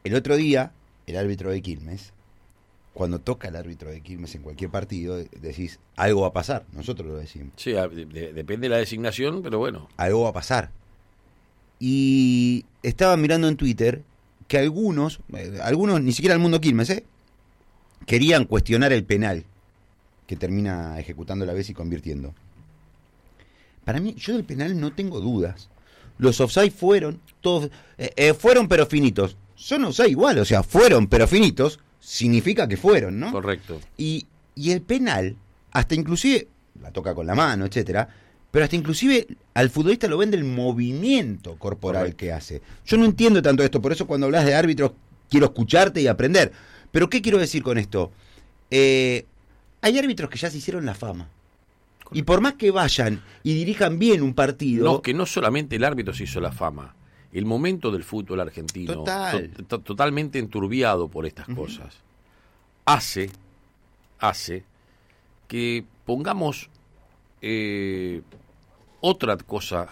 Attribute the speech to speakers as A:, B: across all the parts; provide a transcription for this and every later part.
A: El otro día, el árbitro de Quilmes, cuando toca el árbitro de Quilmes en cualquier partido, decís, algo va a pasar, nosotros lo decimos.
B: Sí, depende de la designación, pero bueno.
A: Algo va a pasar. Y estaba mirando en Twitter que algunos, ni siquiera el mundo Quilmes, querían cuestionar el penal que termina ejecutando la vez y convirtiendo. Para mí, yo del penal no tengo dudas. Los offside fueron, todos, fueron pero finitos. Son offside igual, o sea, fueron pero finitos, significa que fueron, ¿no?
B: Correcto.
A: Y el penal, hasta inclusive, la toca con la mano, etcétera, pero hasta inclusive al futbolista lo ven del movimiento corporal
B: Correcto.
A: que hace. Yo no entiendo tanto esto, por eso cuando hablas de árbitros quiero escucharte y aprender. Pero ¿qué quiero decir con esto? Hay árbitros que ya se hicieron la fama. Y por más que vayan y dirijan bien un partido...
B: No, que no solamente el árbitro se hizo la fama. El momento del fútbol argentino, totalmente enturbiado por estas cosas, hace que pongamos otra cosa,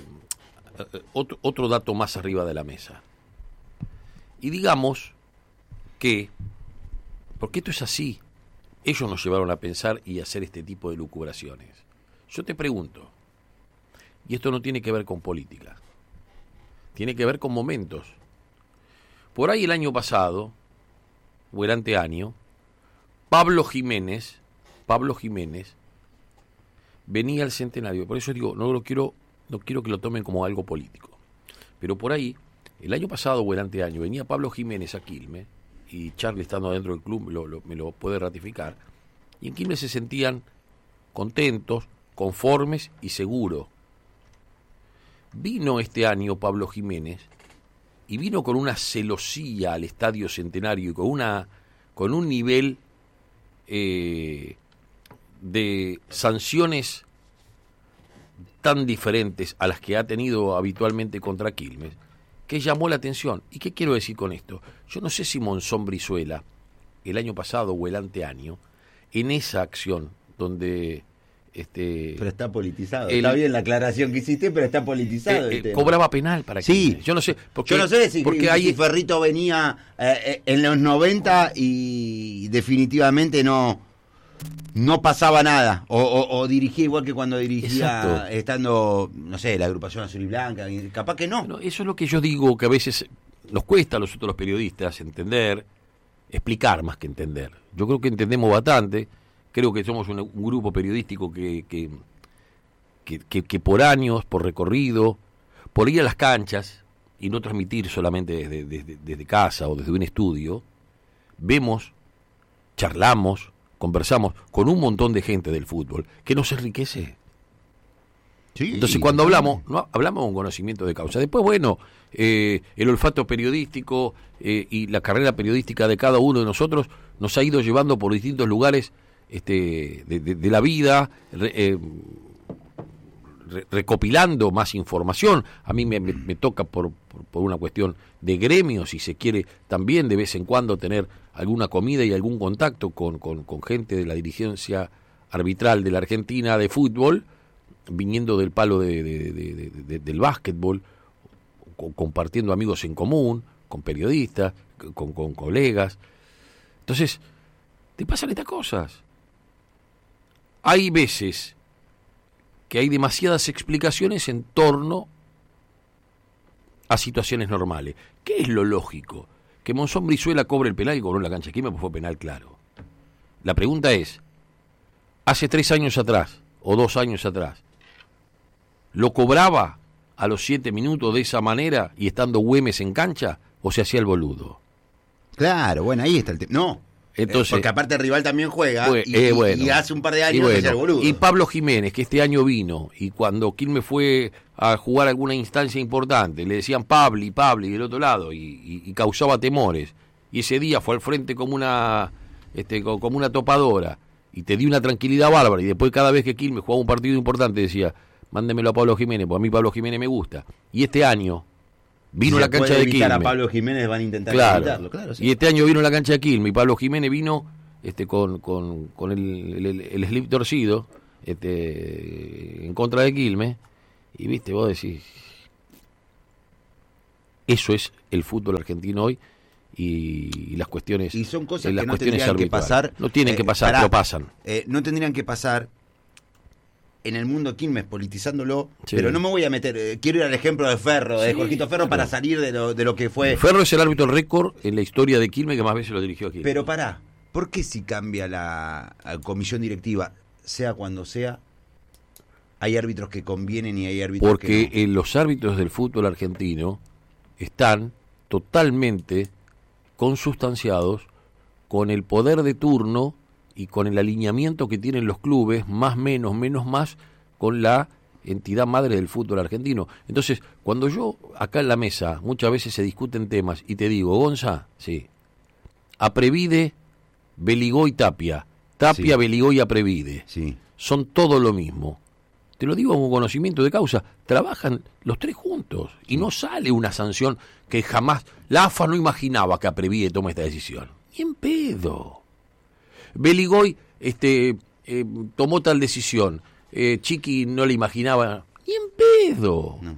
B: otro dato más arriba de la mesa. Y digamos que, porque esto es así, ellos nos llevaron a pensar y a hacer este tipo de lucubraciones. Yo te pregunto, y esto no tiene que ver con política, tiene que ver con momentos. Por ahí el año pasado, o el anteaño, Pablo Jiménez venía al centenario. Por eso digo, no quiero que lo tomen como algo político. Pero por ahí, el año pasado o el anteaño, venía Pablo Jiménez a Quilmes, y Charlie, estando adentro del club, me lo puede ratificar, y en Quilmes se sentían contentos, conformes y seguros. Vino este año Pablo Jiménez y vino con una celosía al Estadio Centenario y con un nivel de sanciones tan diferentes a las que ha tenido habitualmente contra Quilmes, que llamó la atención. ¿Y qué quiero decir con esto? Yo no sé si Monzón Brizuela, el año pasado o el anteaño, en esa acción donde...
A: pero está politizado. Está bien la aclaración que hiciste, pero está politizado.
B: Cobraba penal para
A: sí.
B: Quilmes. Yo no sé
A: si Ferrito venía en los 90 y definitivamente no pasaba nada. O dirigía igual que cuando dirigía. Exacto. Estando, no sé, la agrupación azul y blanca. Capaz que no.
B: Bueno, eso es lo que yo digo, que a veces nos cuesta a nosotros los periodistas entender, explicar más que entender. Yo creo que entendemos bastante. Creo que somos un grupo periodístico que por años, por recorrido, por ir a las canchas y no transmitir solamente desde casa o desde un estudio, vemos, charlamos, conversamos con un montón de gente del fútbol que nos enriquece. Sí, entonces cuando hablamos con conocimiento de causa. Después, bueno, el olfato periodístico y la carrera periodística de cada uno de nosotros nos ha ido llevando por distintos lugares de la vida, recopilando más información. A mí me toca por una cuestión de gremio, si se quiere, también de vez en cuando tener alguna comida y algún contacto con gente de la dirigencia arbitral de la Argentina de fútbol, viniendo del palo del básquetbol, compartiendo amigos en común, con periodistas, con colegas. Entonces, te pasan estas cosas. Hay veces que hay demasiadas explicaciones en torno a situaciones normales. ¿Qué es lo lógico? Que Monzón Brizuela cobre el penal y cobró en la cancha de Quilmes, pues fue penal claro. La pregunta es, hace 3 años atrás, o 2 años atrás, ¿lo cobraba a los 7 minutos de esa manera y estando Güemes en cancha, o se hacía el boludo?
A: Claro, bueno, ahí está el tema. No. Entonces, porque aparte el rival también juega y hace un par de años que se el boludo.
B: Y Pablo Jiménez, que este año vino, y cuando Quilmes fue a jugar alguna instancia importante, le decían Pabli del otro lado, y causaba temores. Y ese día fue al frente como una topadora, y te dio una tranquilidad bárbara. Y después cada vez que Quilmes jugaba un partido importante decía, mándemelo a Pablo Jiménez, porque a mí Pablo Jiménez me gusta. Y este año vino a la cancha de Quilmes.
A: A Pablo Jiménez van a intentar evitarlo, claro. Sí.
B: Y este año vino a la cancha de Quilmes y Pablo Jiménez vino con el slip torcido en contra de Quilmes. Y viste, vos decís, eso es el fútbol argentino hoy. y las cuestiones.
A: Y son cosas
B: las
A: que no
B: cuestiones
A: tendrían que pasar.
B: No tienen que pasar, pero pasan.
A: No tendrían que pasar en el mundo Quilmes, politizándolo,
B: Sí.
A: pero no me voy a meter. Quiero ir al ejemplo de Ferro, de
B: Sí,
A: Jorgito Ferro,
B: claro.
A: para salir de lo que fue.
B: Ferro es el árbitro récord en la historia de Quilmes que más veces lo dirigió aquí.
A: Pero pará, ¿por qué si cambia la comisión directiva, sea cuando sea, hay árbitros que convienen y hay árbitros
B: Porque
A: que no?
B: los árbitros del fútbol argentino están totalmente consustanciados con el poder de turno y con el alineamiento que tienen los clubes, más menos, menos más, con la entidad madre del fútbol argentino. Entonces, cuando yo acá en la mesa muchas veces se discuten temas y te digo, Gonza, sí, Aprevide, Beligó y Tapia, Tapia,
A: Sí.
B: Beligó y Aprevide,
A: Sí.
B: son todo lo mismo. Te lo digo con conocimiento de causa, trabajan los tres juntos y no sale una sanción que jamás, la AFA no imaginaba que Aprevide tome esta decisión. Ni en pedo. Beligoy tomó tal decisión, Chiqui no le imaginaba, ni en pedo.
A: No.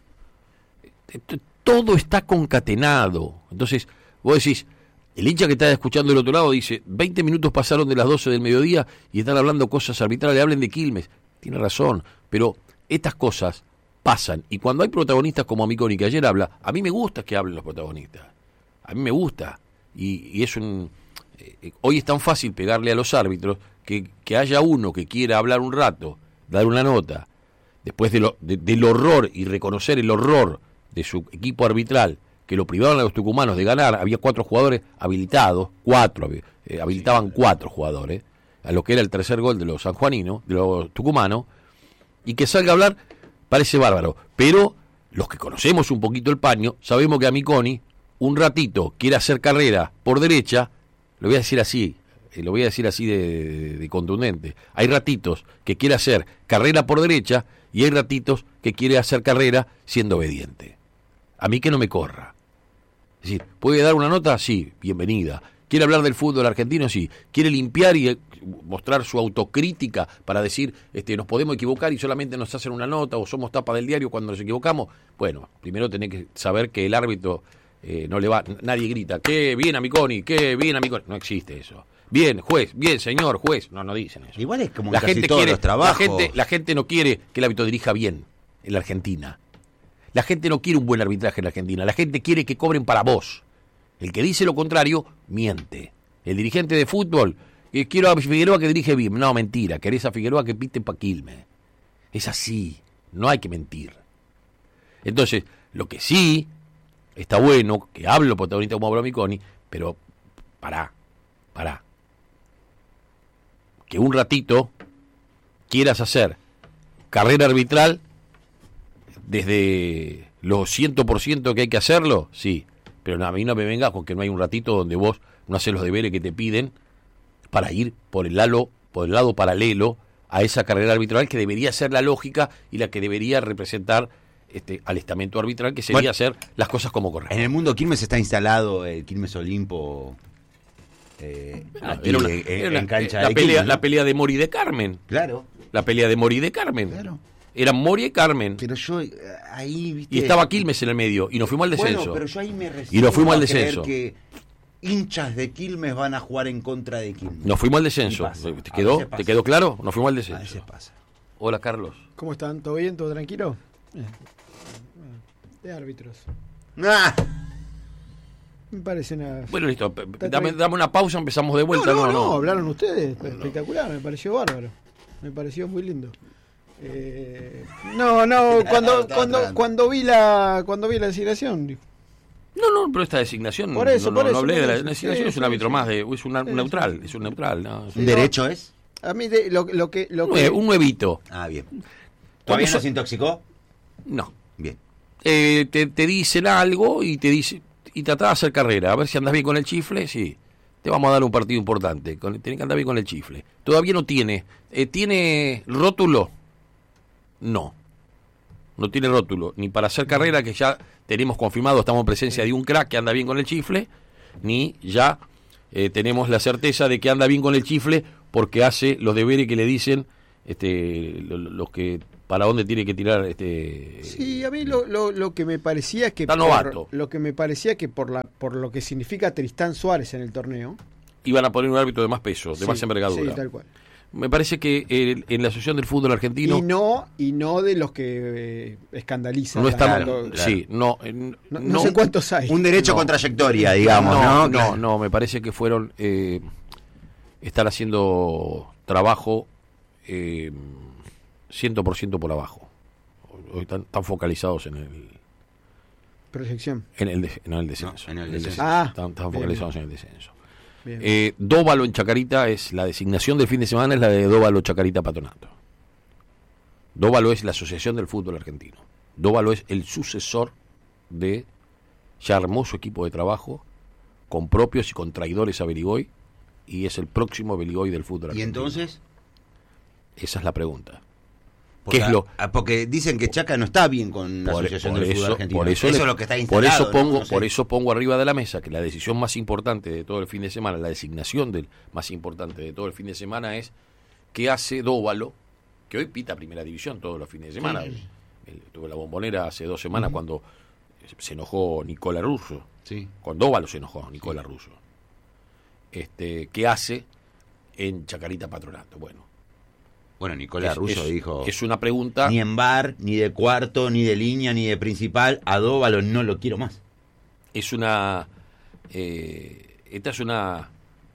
B: Todo está concatenado. Entonces, vos decís, el hincha que está escuchando del otro lado dice, 20 minutos pasaron de las 12 del mediodía y están hablando cosas arbitrales, hablen de Quilmes. Tiene razón, pero estas cosas pasan. Y cuando hay protagonistas como Miconi, que ayer habla, a mí me gusta que hablen los protagonistas. A mí me gusta. Y es un... hoy es tan fácil pegarle a los árbitros que haya uno que quiera hablar un rato, dar una nota, después del horror y reconocer el horror de su equipo arbitral, que lo privaron a los tucumanos de ganar. Había 4 jugadores habilitados, habilitaban 4 jugadores, a lo que era el tercer gol de los sanjuaninos, de los tucumanos, y que salga a hablar parece bárbaro. Pero los que conocemos un poquito el paño, sabemos que a Miconi, un ratito, quiere hacer carrera por derecha, lo voy a decir así de contundente. Hay ratitos que quiere hacer carrera por derecha y hay ratitos que quiere hacer carrera siendo obediente. A mí que no me corra. Es decir, ¿puede dar una nota? Sí, bienvenida. ¿Quiere hablar del fútbol argentino? Sí. ¿Quiere limpiar y mostrar su autocrítica para decir, nos podemos equivocar y solamente nos hacen una nota o somos tapa del diario cuando nos equivocamos? Bueno, primero tenés que saber que el árbitro no le va, nadie grita, qué bien a Miconi, qué bien a Miconi. No existe eso. Bien, juez, bien, señor juez. No dicen eso.
A: Igual es como
B: La
A: casi
B: gente
A: todos
B: quiere,
A: los trabajos.
B: la gente no quiere que el árbitro dirija bien en la Argentina. La gente no quiere un buen arbitraje en la Argentina. La gente quiere que cobren para vos. El que dice lo contrario, miente. El dirigente de fútbol, quiero a Figueroa que dirige bien. No, mentira. Querés a Figueroa que pite pa' Quilmes. Es así. No hay que mentir. Entonces, lo que sí está bueno, que hablo protagonista como habló Miconi, pero pará. Que un ratito quieras hacer carrera arbitral desde los 100% que hay que hacerlo, sí, pero a mí no me vengas con que no hay un ratito donde vos no haces los deberes que te piden para ir por el lado paralelo a esa carrera arbitral que debería ser la lógica y la que debería representar al estamento arbitral, que sería hacer las cosas como corresponde.
A: En el mundo Quilmes está instalado el Quilmes Olimpo aquí en cancha de Quilmes, ¿no?
B: La pelea de Mori y de Carmen.
A: Claro.
B: La pelea de Mori y de Carmen.
A: Claro.
B: Eran Mori y Carmen.
A: Pero yo ahí, viste.
B: Y estaba Quilmes en el medio. Y nos fuimos al descenso.
A: Bueno, pero yo ahí me resisto
B: Y nos fuimos al
A: a creer
B: descenso.
A: que hinchas de Quilmes van a jugar en contra de Quilmes.
B: Nos fuimos al descenso.
A: Y pasa.
B: ¿Te
A: A
B: quedó?
A: veces pasa.
B: ¿Te quedó claro? Nos fuimos al
A: A veces
B: descenso.
A: pasa.
B: Hola, Carlos.
C: ¿Cómo están? ¿Todo bien? ¿Todo tranquilo? De árbitros.
A: ¡Ah!
C: Me parece una...
B: Bueno, listo. Dame una pausa, empezamos de vuelta.
C: No, hablaron ustedes. Espectacular, me pareció bárbaro. Me pareció muy lindo. Cuando vi la designación, digo,
B: No, pero esta designación.
C: Por eso,
B: no hablé de la
C: por eso.
B: designación,
C: Sí,
B: es un
C: sí,
B: árbitro
C: sí.
B: más, es un neutral. Es un neutral. ¿no?
A: ¿Un derecho es?
C: a mí lo que
B: Un nuevito.
A: Ah, bien. ¿Todavía no se intoxicó?
B: No.
A: Bien.
B: Te dicen algo y te dice y tratá de hacer carrera, a ver si andás bien con el chifle, sí. Te vamos a dar un partido importante, tenés que andar bien con el chifle. Todavía no tiene. ¿Tiene rótulo? No tiene rótulo, ni para hacer carrera, que ya tenemos confirmado, estamos en presencia de un crack que anda bien con el chifle, ni ya tenemos la certeza de que anda bien con el chifle porque hace los deberes que le dicen los que para dónde tiene que tirar
C: Sí, a mí lo que me parecía que
B: está novato.
C: lo que me parecía que por lo que significa Tristán Suárez en el torneo,
B: Iban a poner un árbitro de más peso, de
C: sí,
B: más envergadura.
C: sí, tal cual.
B: Me parece que en la Asociación del Fútbol Argentino
C: Y no de los que escandalizan.
B: no está,
A: Claro.
B: sí,
C: No sé cuántos hay.
A: Un derecho
B: No.
A: con trayectoria, digamos, ¿no?
B: no, me parece que fueron estar haciendo trabajo 100% por abajo. Hoy están focalizados en el
C: Proyección.
B: no, el descenso.
A: No, en el descenso.
B: Están
C: bien.
B: focalizados en el descenso.
C: Bien.
B: Dóvalo en Chacarita es la designación del fin de semana, es la de Dóvalo Chacarita Patronato. Dóvalo es la Asociación del Fútbol Argentino. Dóvalo es el sucesor de ya armó su equipo de trabajo con propios y con traidores a Beligoy y es el próximo Beligoy del fútbol
A: ¿Y
B: argentino.
A: entonces?
B: Esa es la pregunta.
A: Porque,
B: ¿Qué es lo?
A: porque dicen que Chaca no está bien con la Asociación del Fútbol Argentino. Eso es lo que está instalado.
B: Por eso pongo arriba de la mesa que la decisión más importante de todo el fin de semana, la designación del más importante de todo el fin de semana es qué hace Dóvalo, que hoy pita Primera División todos los fines de semana.
A: Sí.
B: Tuve la Bombonera hace 2 semanas cuando se enojó Nicola Russo.
A: Sí.
B: Con Dóvalo se enojó Nicola Russo. ¿Qué hace en Chacarita Patronato?
A: Bueno, Nicolás Russo dijo...
B: Es una pregunta...
A: Ni en bar, ni de cuarto, ni de línea, ni de principal. A Dóvalo no lo quiero más.
B: Es una... esta es una...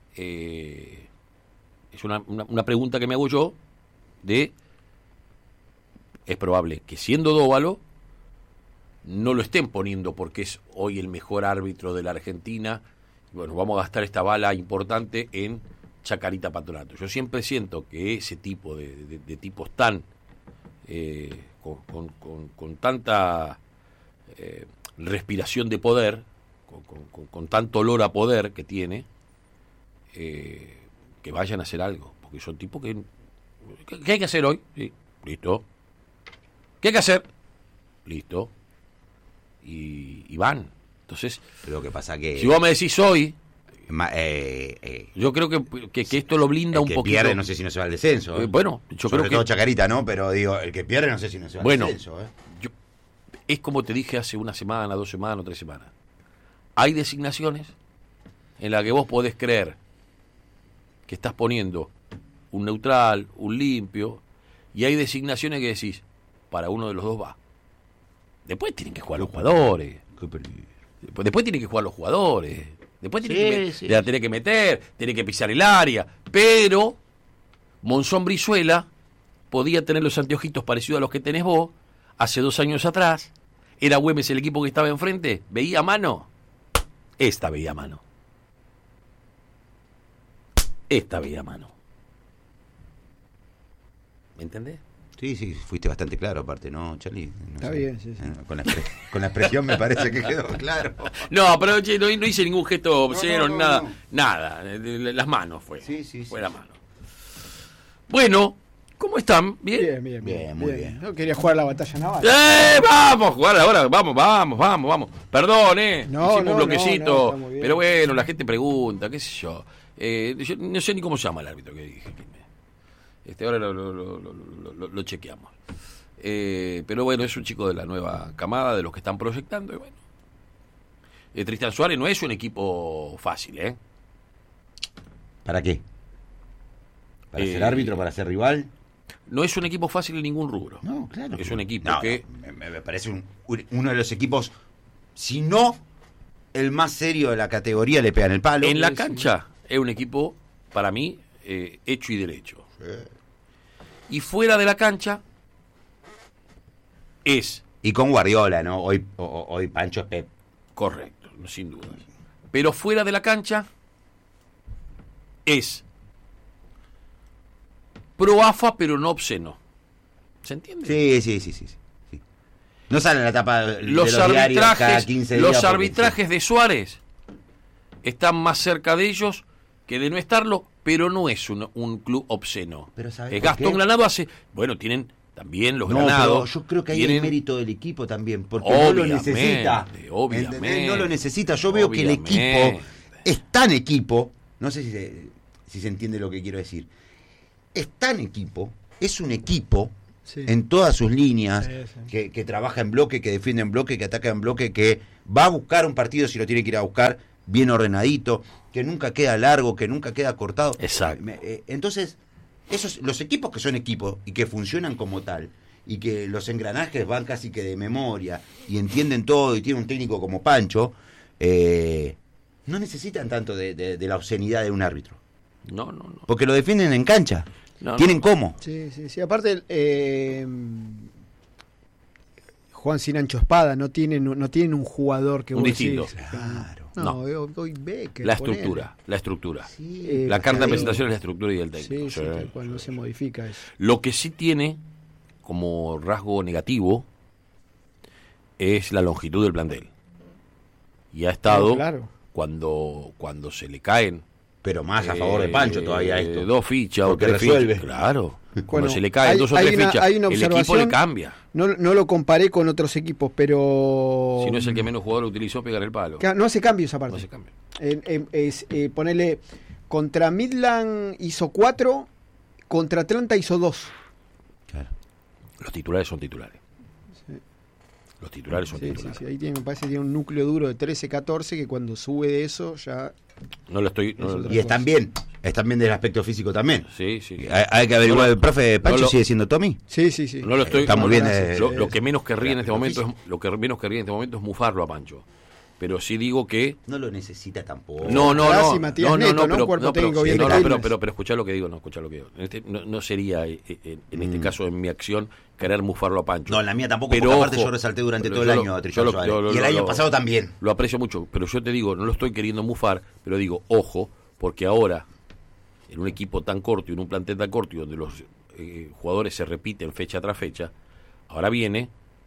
B: es una pregunta que me hago yo de... Es probable que siendo Dóvalo no lo estén poniendo porque es hoy el mejor árbitro de la Argentina. Bueno, vamos a gastar esta bala importante en Chacarita Patronato. Yo siempre siento que ese tipo de tipos tan con tanta respiración de poder, con tanto olor a poder que tiene, que vayan a hacer algo, porque son tipos que ¿qué hay que hacer hoy? Sí, listo. ¿Qué hay que hacer? Listo. Y van. Entonces,
A: Pero lo que pasa que...
B: si vos me decís hoy,
A: yo
B: yo creo que esto lo blinda un
A: que
B: poquito.
A: pierde no sé si no se va al descenso.
B: Bueno, yo
A: Sobre
B: creo que
A: todo Chacarita, ¿no? Pero digo, el que pierde no sé si no se va
B: Bueno,
A: al descenso.
B: es como te dije hace 1 semana, 2 semanas, 3 semanas. Hay designaciones en las que vos podés creer que estás poniendo un neutral, un limpio, y hay designaciones que decís, para uno de los dos va. Después tienen que jugar los jugadores. Después tienen que jugar los jugadores. Después tienen la tiene que meter, tiene que pisar el área. Pero Monzón Brizuela podía tener los anteojitos parecidos a los que tenés vos hace 2 años atrás. Era Güemes el equipo que estaba enfrente. ¿Veía mano? Esta veía mano. Esta veía mano. ¿Me entendés?
A: Sí, fuiste bastante claro aparte, ¿no, Charlie? No
C: Está
A: sé.
C: bien, sí.
A: Con la expresión me parece que quedó claro.
B: No, pero che, no hice ningún gesto obsceno,
A: no,
B: nada.
A: no.
B: Nada. Las manos fue.
A: Sí.
B: Fue la mano. Bueno, ¿cómo están? ¿Bien?
C: Bien,
A: muy bien.
C: No quería jugar la batalla naval.
B: Vamos a jugar ahora, vamos. Perdón,
C: No,
B: hicimos
C: no,
B: un bloquecito,
C: no, está muy bien.
B: pero bueno, la gente pregunta, qué sé yo. Yo no sé ni cómo se llama el árbitro que dije. Ahora lo chequeamos. Pero bueno, es un chico de la nueva camada, de los que están proyectando, y bueno. Tristán Suárez no es un equipo fácil, ¿eh?
A: ¿Para qué? ¿Para ser árbitro, para ser rival?
B: No es un equipo fácil en ningún rubro.
A: No, claro.
B: Es un equipo
A: No,
B: que...
A: me parece uno de los equipos, si no el más serio de la categoría, le pegan el palo.
B: En la cancha es un equipo, para mí, hecho y derecho. Y fuera de la cancha es...
A: Y con Guardiola, ¿no? Hoy Pancho es Pep.
B: Correcto, sin duda. Pero fuera de la cancha es pro AFA, pero no obsceno. ¿Se entiende?
A: Sí. No sale en la tapa de
B: Los
A: diarios cada
B: arbitrajes,
A: 15 días.
B: los
A: porque-
B: arbitrajes de Suárez están más cerca de ellos que de no estarlo, pero no es un club obsceno.
A: Pero ¿sabés por
B: Gastón
A: qué?
B: Granado hace... Bueno, tienen también los
A: No,
B: Granados.
A: pero yo creo que ahí
B: tienen-
A: hay mérito del equipo también, porque no lo necesita.
B: Obviamente.
A: ¿Entendés? No lo necesita. Yo veo que el equipo es tan equipo, no sé si se entiende lo que quiero decir. Es tan equipo, es un equipo,
C: Sí.
A: en todas sus líneas,
C: Sí, sí.
A: que trabaja en bloque, que defiende en bloque, que ataca en bloque, que va a buscar un partido si lo tiene que ir a buscar, bien ordenadito, que nunca queda largo, que nunca queda cortado.
B: Exacto.
A: Entonces, los equipos que son equipos y que funcionan como tal, y que los engranajes van casi que de memoria, y entienden todo, y tiene un técnico como Pancho, no necesitan tanto de la obscenidad de un árbitro.
B: No.
A: Porque lo defienden en cancha.
B: No,
A: Tienen cómo.
C: Sí. Aparte, Juan Sinancho Espada no tienen un jugador que
B: Un
C: vos
B: distinto.
C: decís,
A: Claro.
C: No, hoy Becker,
B: La
C: ponele.
B: estructura.
C: Sí,
B: La carta de
C: claro.
B: presentación es la estructura y el técnico.
C: Sí, tal cual, no se modifica eso.
B: Lo que sí tiene como rasgo negativo es la longitud del plantel. Y ha estado
C: No, claro.
B: cuando se le caen
A: Pero más a favor de Pancho todavía esto.
B: 2 fichas
A: Porque
B: o 3
A: resuelve.
B: fichas. Claro. Cuando
C: Bueno,
B: se le caen 2 o 3 fichas,
C: hay una
B: el equipo le
C: observación.
B: cambia.
C: No lo comparé con otros equipos, pero...
B: Si no es el que menos jugador utilizó, pegar el palo.
C: No hace cambios aparte.
B: No se cambia.
C: Ponele, contra Midland hizo 4, contra Atlanta hizo 2.
A: Claro.
B: Los titulares son titulares.
C: Sí.
B: Los titulares son
C: Sí,
B: titulares.
C: ahí me parece que tiene un núcleo duro de 13, 14, que cuando sube de eso ya...
B: No lo estoy. no lo-
A: Y están bien desde el aspecto físico también.
B: sí.
A: Hay que averiguar,
B: No,
A: el profe Pancho
B: no lo-
A: sigue siendo Tommy.
C: Sí.
B: No lo estoy.
A: Está muy bien,
B: Lo que menos querría en este
A: lo
B: momento
A: físico.
B: es lo que menos querría en este momento es mufarlo a Pancho. Pero sí digo que
A: No lo necesita tampoco.
B: no,
C: Ojalá si Matías Neto, ¿no? Un cuerpo técnico bien de Quilmes.
B: pero escuchá lo que digo, escuchá lo que digo. No sería en este caso en mi acción querer mufarlo a Pancho.
A: No, en la mía tampoco,
B: Pero
A: porque aparte
B: ojo,
A: yo resalté durante
B: pero
A: todo el
B: yo lo-
A: año a
B: yo
A: Tristan
B: lo-
A: Suárez.
B: yo lo-
A: Y el
B: lo-
A: año
B: lo-
A: pasado también.
B: Lo aprecio mucho, pero yo te digo, no lo estoy queriendo mufar, pero digo, ojo, porque ahora, en un equipo tan corto y en un plantel tan corto y donde los jugadores se repiten fecha tras fecha, ahora viene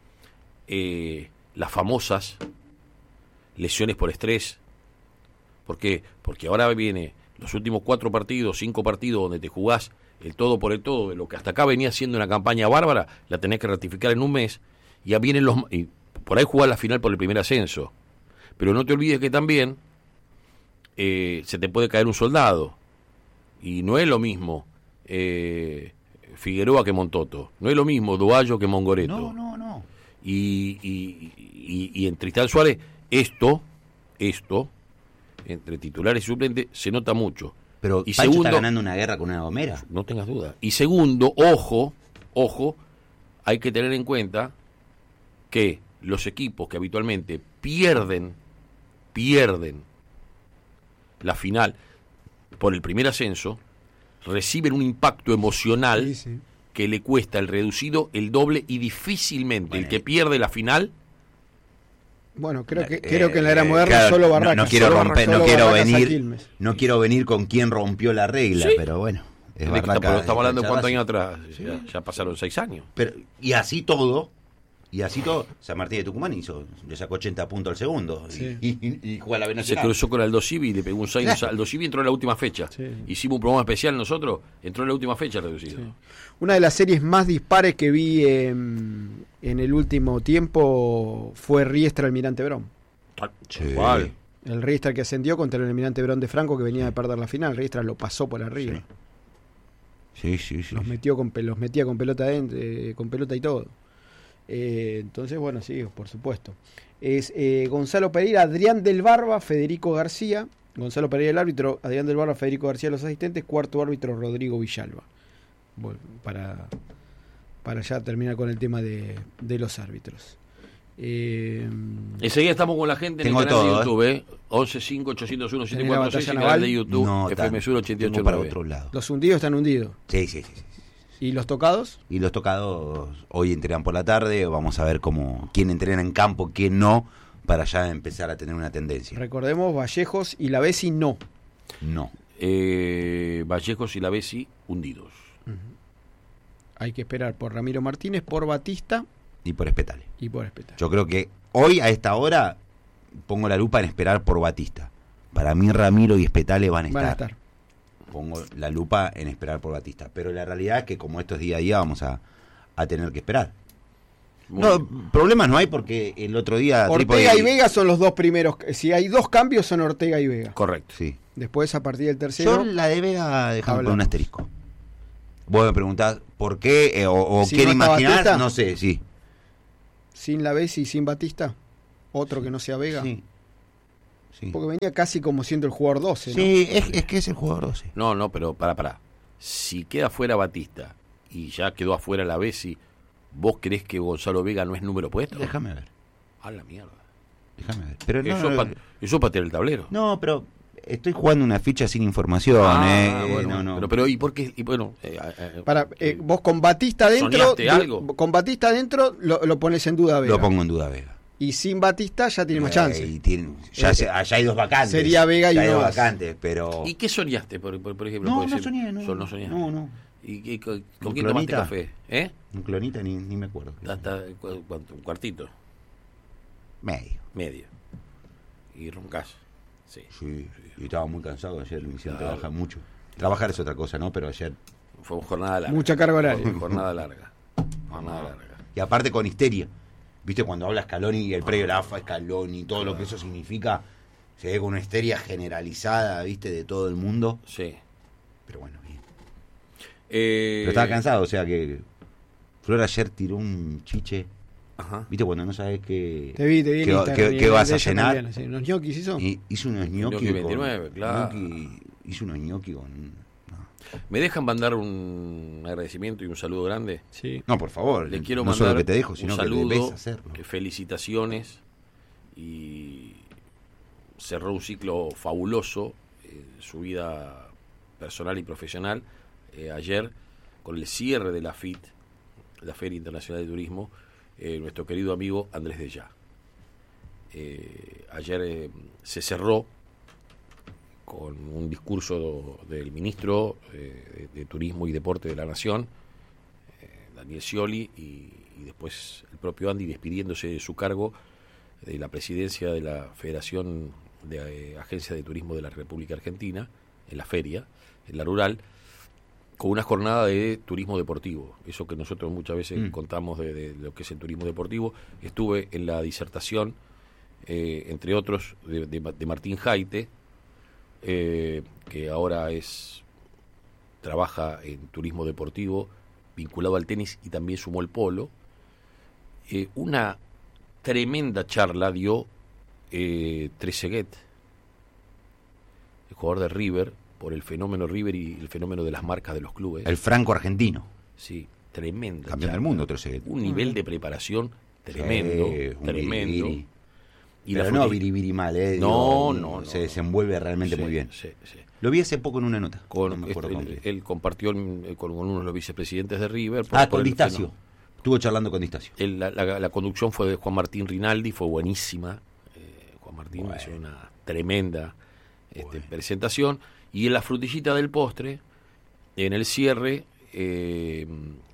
B: las famosas lesiones por estrés. ¿Por qué? Porque ahora viene los últimos 4 partidos, 5 partidos donde te jugás el todo por el todo, de lo que hasta acá venía siendo una campaña bárbara, la tenés que ratificar en un mes, y ya vienen y por ahí jugás la final por el primer ascenso. Pero no te olvides que también se te puede caer un soldado, y no es lo mismo Figueroa que Montoto, no es lo mismo Duallo que Mongoreto.
A: No.
B: Y en Tristan Suárez esto entre titulares y suplentes se nota mucho.
A: Pero
B: Y
A: Pancho
B: segundo-
A: está ganando una guerra con una gomera.
B: No tengas duda. Y segundo, ojo, hay que tener en cuenta que los equipos que habitualmente pierden la final por el primer ascenso, reciben un impacto emocional
C: Sí.
B: que le cuesta el reducido el doble, y difícilmente
A: Bueno,
B: el que pierde la final.
C: Bueno, creo que en la era moderna
A: claro,
C: solo Barracas.
A: no quiero
C: solo
A: romper,
C: Barracas,
A: no
C: solo
A: quiero
C: Barracas a
A: venir,
C: Quilmes.
A: no quiero venir con quien rompió la regla,
B: Sí.
A: pero bueno, es
B: Pero
A: Barraca,
B: estamos hablando de
A: es
B: cuántos
A: Racing.
B: años atrás, ya pasaron 6 años.
A: Pero, y así todo, San Martín de Tucumán le sacó 80 puntos al segundo,
C: Sí.
A: y juega la B
B: Se
A: Nacional.
B: cruzó con Aldo Civi y le pegó un 6. Aldo Civi entró en la última fecha.
C: Sí.
B: Hicimos un programa especial nosotros, entró en la última fecha reducido.
C: Sí. Una de las series más dispares que vi en el último tiempo fue Riestra Almirante Brón.
A: Sí.
B: ¿Cuál?
C: El Riestra que ascendió contra el Almirante Brón de Franco, que venía de perder la final. Riestra lo pasó por arriba.
A: Sí.
C: Los metía con pelota adentro, con pelota y todo. Entonces, bueno, sí, por supuesto. Es Gonzalo Pereira, Adrián del Barba, Federico García. Gonzalo Pereira el árbitro, Adrián del Barba, Federico García los asistentes, cuarto árbitro Rodrigo Villalba. Bueno, para ya terminar con el tema de los árbitros.
B: Enseguida estamos con la gente en
A: Tengo
B: el canal
A: todo,
B: de YouTube, 1158017446
C: ¿Tenés la batalla
B: el canal
C: naval?
B: de YouTube,
A: No,
B: FM Sur
A: tengo para
B: 889.
A: otro lado.
C: Los hundidos están hundidos.
A: Sí.
C: ¿Y los tocados?
A: Y los tocados hoy entrenan por la tarde, vamos a ver quién entrena en campo, quién no, para ya empezar a tener una tendencia.
C: Recordemos, Vallejos y la Besi no.
A: No.
B: Vallejos y la Besi hundidos.
C: Hay que esperar por Ramiro Martínez, por Batista
A: Y por Espetale.
C: y por Espetal.
A: Yo creo que hoy a esta hora pongo la lupa en esperar por Batista. Para mí Ramiro y Espetale van a estar. Pongo la lupa en esperar por Batista. Pero la realidad es que como esto es día a día vamos a tener que esperar.
B: Muy
A: No,
B: bien.
A: problemas no hay porque el otro día...
C: Ortega
A: Trípoli-
C: y Vega son los dos primeros. Si hay dos cambios son Ortega y Vega.
B: Correcto.
A: Sí.
C: Después, a partir del tercero...
A: Yo la de Vega dejamos
C: Hablamos.
A: con un asterisco. Vos me preguntás por qué, o
C: Si
A: quién
C: no está
A: imaginar,
C: Batista.
A: no sé, sí.
C: Sin la Bessi y sin Batista. Otro que no sea Vega.
A: Sí. Sí,
C: Porque venía casi como siendo el jugador 12, ¿no?
A: sí, es que es el jugador 12.
B: No, pero pará. Si queda fuera Batista y ya quedó afuera la Bessi, ¿vos creés que Gonzalo Vega no es número puesto?
A: Déjame ver.
B: A la mierda.
A: Déjame ver. Pero
B: Eso patear el tablero.
A: no, pero estoy jugando una ficha sin información,
B: bueno,
A: no.
B: Pero ¿y por qué? Y bueno,
C: Vos con Batista adentro,
B: ¿Soñaste algo?
C: con Batista adentro lo pones en duda a Vega.
A: Lo pongo en duda, Vega.
C: Y sin Batista ya tiene más chance.
A: Y allá hay dos vacantes.
C: Sería Vega y
A: ya hay
C: uno
A: dos
C: más.
A: vacantes, pero...
B: ¿Y qué soñaste, por ejemplo?
A: No,
B: Puede
A: no
B: ser-
A: soñé, no.
B: No soñaste.
A: No.
B: ¿Y con
A: ¿Un
B: quién tomaste
A: clonita?
B: café? ¿Eh?
A: Un clonita ni me acuerdo.
B: Hasta ¿cuánto? Un cuartito, medio. Y roncás. Sí.
A: Sí, y estaba muy cansado ayer, me hicieron
B: Claro.
A: trabajar mucho. Trabajar es otra cosa, ¿no? Pero ayer...
B: Fue una jornada larga.
C: Mucha carga horaria.
B: Fue jornada larga. Jornada larga.
A: Y aparte con histeria. ¿Viste? Cuando habla Scaloni y el previo la AFA, Scaloni, todo lo que eso significa, se ve con una histeria generalizada, ¿viste? De todo el mundo.
B: Sí.
A: Pero bueno, bien. Pero estaba cansado, o sea que... Flor ayer tiró un chiche,
B: Ajá.
A: ¿viste? Cuando no sabes qué...
C: Te vi en
A: ¿Qué
C: Instagram,
A: qué
C: y
A: vas
C: de
A: a
C: ella
A: cenar?
C: también, sí. ¿Unos ñoquis hizo?
A: Y hizo unos gnocchi
B: Gnocchi 29, claro.
A: Hizo unos gnocchi con...
B: ¿Me dejan mandar un agradecimiento y un saludo grande?
C: Sí.
A: No, por favor.
B: Le quiero
A: no
B: mandar
A: solo que te dejo, sino
B: un
A: que debes
B: saludo,
A: hacerlo.
B: felicitaciones y cerró un ciclo fabuloso su vida personal y profesional ayer con el cierre de la FIT, la Feria Internacional de Turismo, nuestro querido amigo Andrés Dellá. Ayer se cerró con un discurso del ministro de Turismo y Deporte de la Nación, Daniel Scioli, y después el propio Andy despidiéndose de su cargo de la presidencia de la Federación de Agencias de Turismo de la República Argentina, en la feria, en la rural, con una jornada de turismo deportivo. Eso que nosotros muchas veces contamos de lo que es el turismo deportivo. Estuve en la disertación, entre otros, de Martín Jaite, que ahora trabaja en turismo deportivo vinculado al tenis y también sumó el polo. Una tremenda charla dio Trezeguet, el jugador de River, por el fenómeno River y el fenómeno de las marcas de los clubes.
A: El franco argentino.
B: Sí, tremenda
A: Campeón
B: charla.
A: del mundo, Trezeguet.
B: Un nivel de preparación tremendo,
A: Un
B: tremendo.
A: biribiri.
B: Y
A: Pero
B: la
A: no
B: fruti-
A: biribiri mal,
B: No.
A: Se desenvuelve realmente
B: Sí,
A: muy bien.
B: sí, sí.
A: Lo vi hace poco en una nota.
B: Con,
A: no me acuerdo con
B: él,
A: qué.
B: él compartió con uno de los vicepresidentes de River.
A: Con
B: el
A: Distacio. Estuvo charlando con Distacio.
B: La conducción fue de Juan Martín Rinaldi, fue buenísima. Juan Martín hizo una tremenda presentación. Y en la frutillita del postre, en el cierre de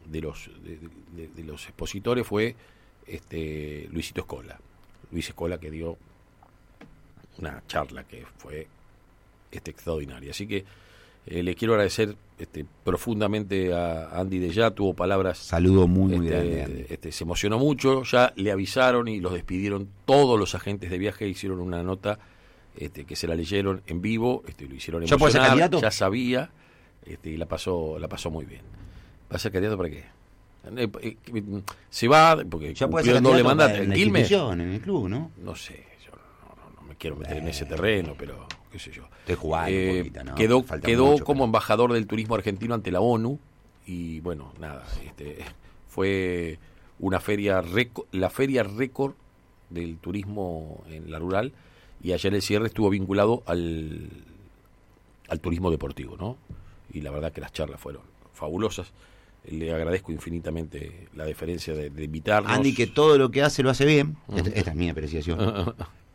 B: los expositores, fue Luisito Escola. Luis Escola, que dio una charla que fue extraordinaria. Así que le quiero agradecer profundamente a Andy Dellá, tuvo palabras.
A: Saludo muy grande. Andy.
B: Se emocionó mucho, ya le avisaron y los despidieron todos los agentes de viaje, hicieron una nota que se la leyeron en vivo, lo hicieron
A: ¿Ya puede ser
B: emocionar,
A: candidato?
B: ya sabía, y la pasó muy bien. ¿Va a ser candidato para qué? Se va, porque
A: Ya puede
B: cumplió
A: ser
B: el doble
A: candidato
B: mandato.
A: en la
B: ¿En Quilmes?
A: institución, en el club, ¿no?
B: No sé, yo no me quiero meter en ese terreno, pero qué sé yo.
A: Estoy jugando un poquito, ¿no?
B: Quedó
A: Falta
B: quedó
A: mucho,
B: como
A: pero-
B: embajador del turismo argentino ante la ONU y bueno, nada, fue una feria la feria récord del turismo en la rural, y ayer el cierre estuvo vinculado al turismo deportivo, ¿no? Y la verdad que las charlas fueron fabulosas. Le agradezco infinitamente la deferencia de invitarnos.
A: Andy, que todo lo que hace lo hace bien. Esta es mi apreciación.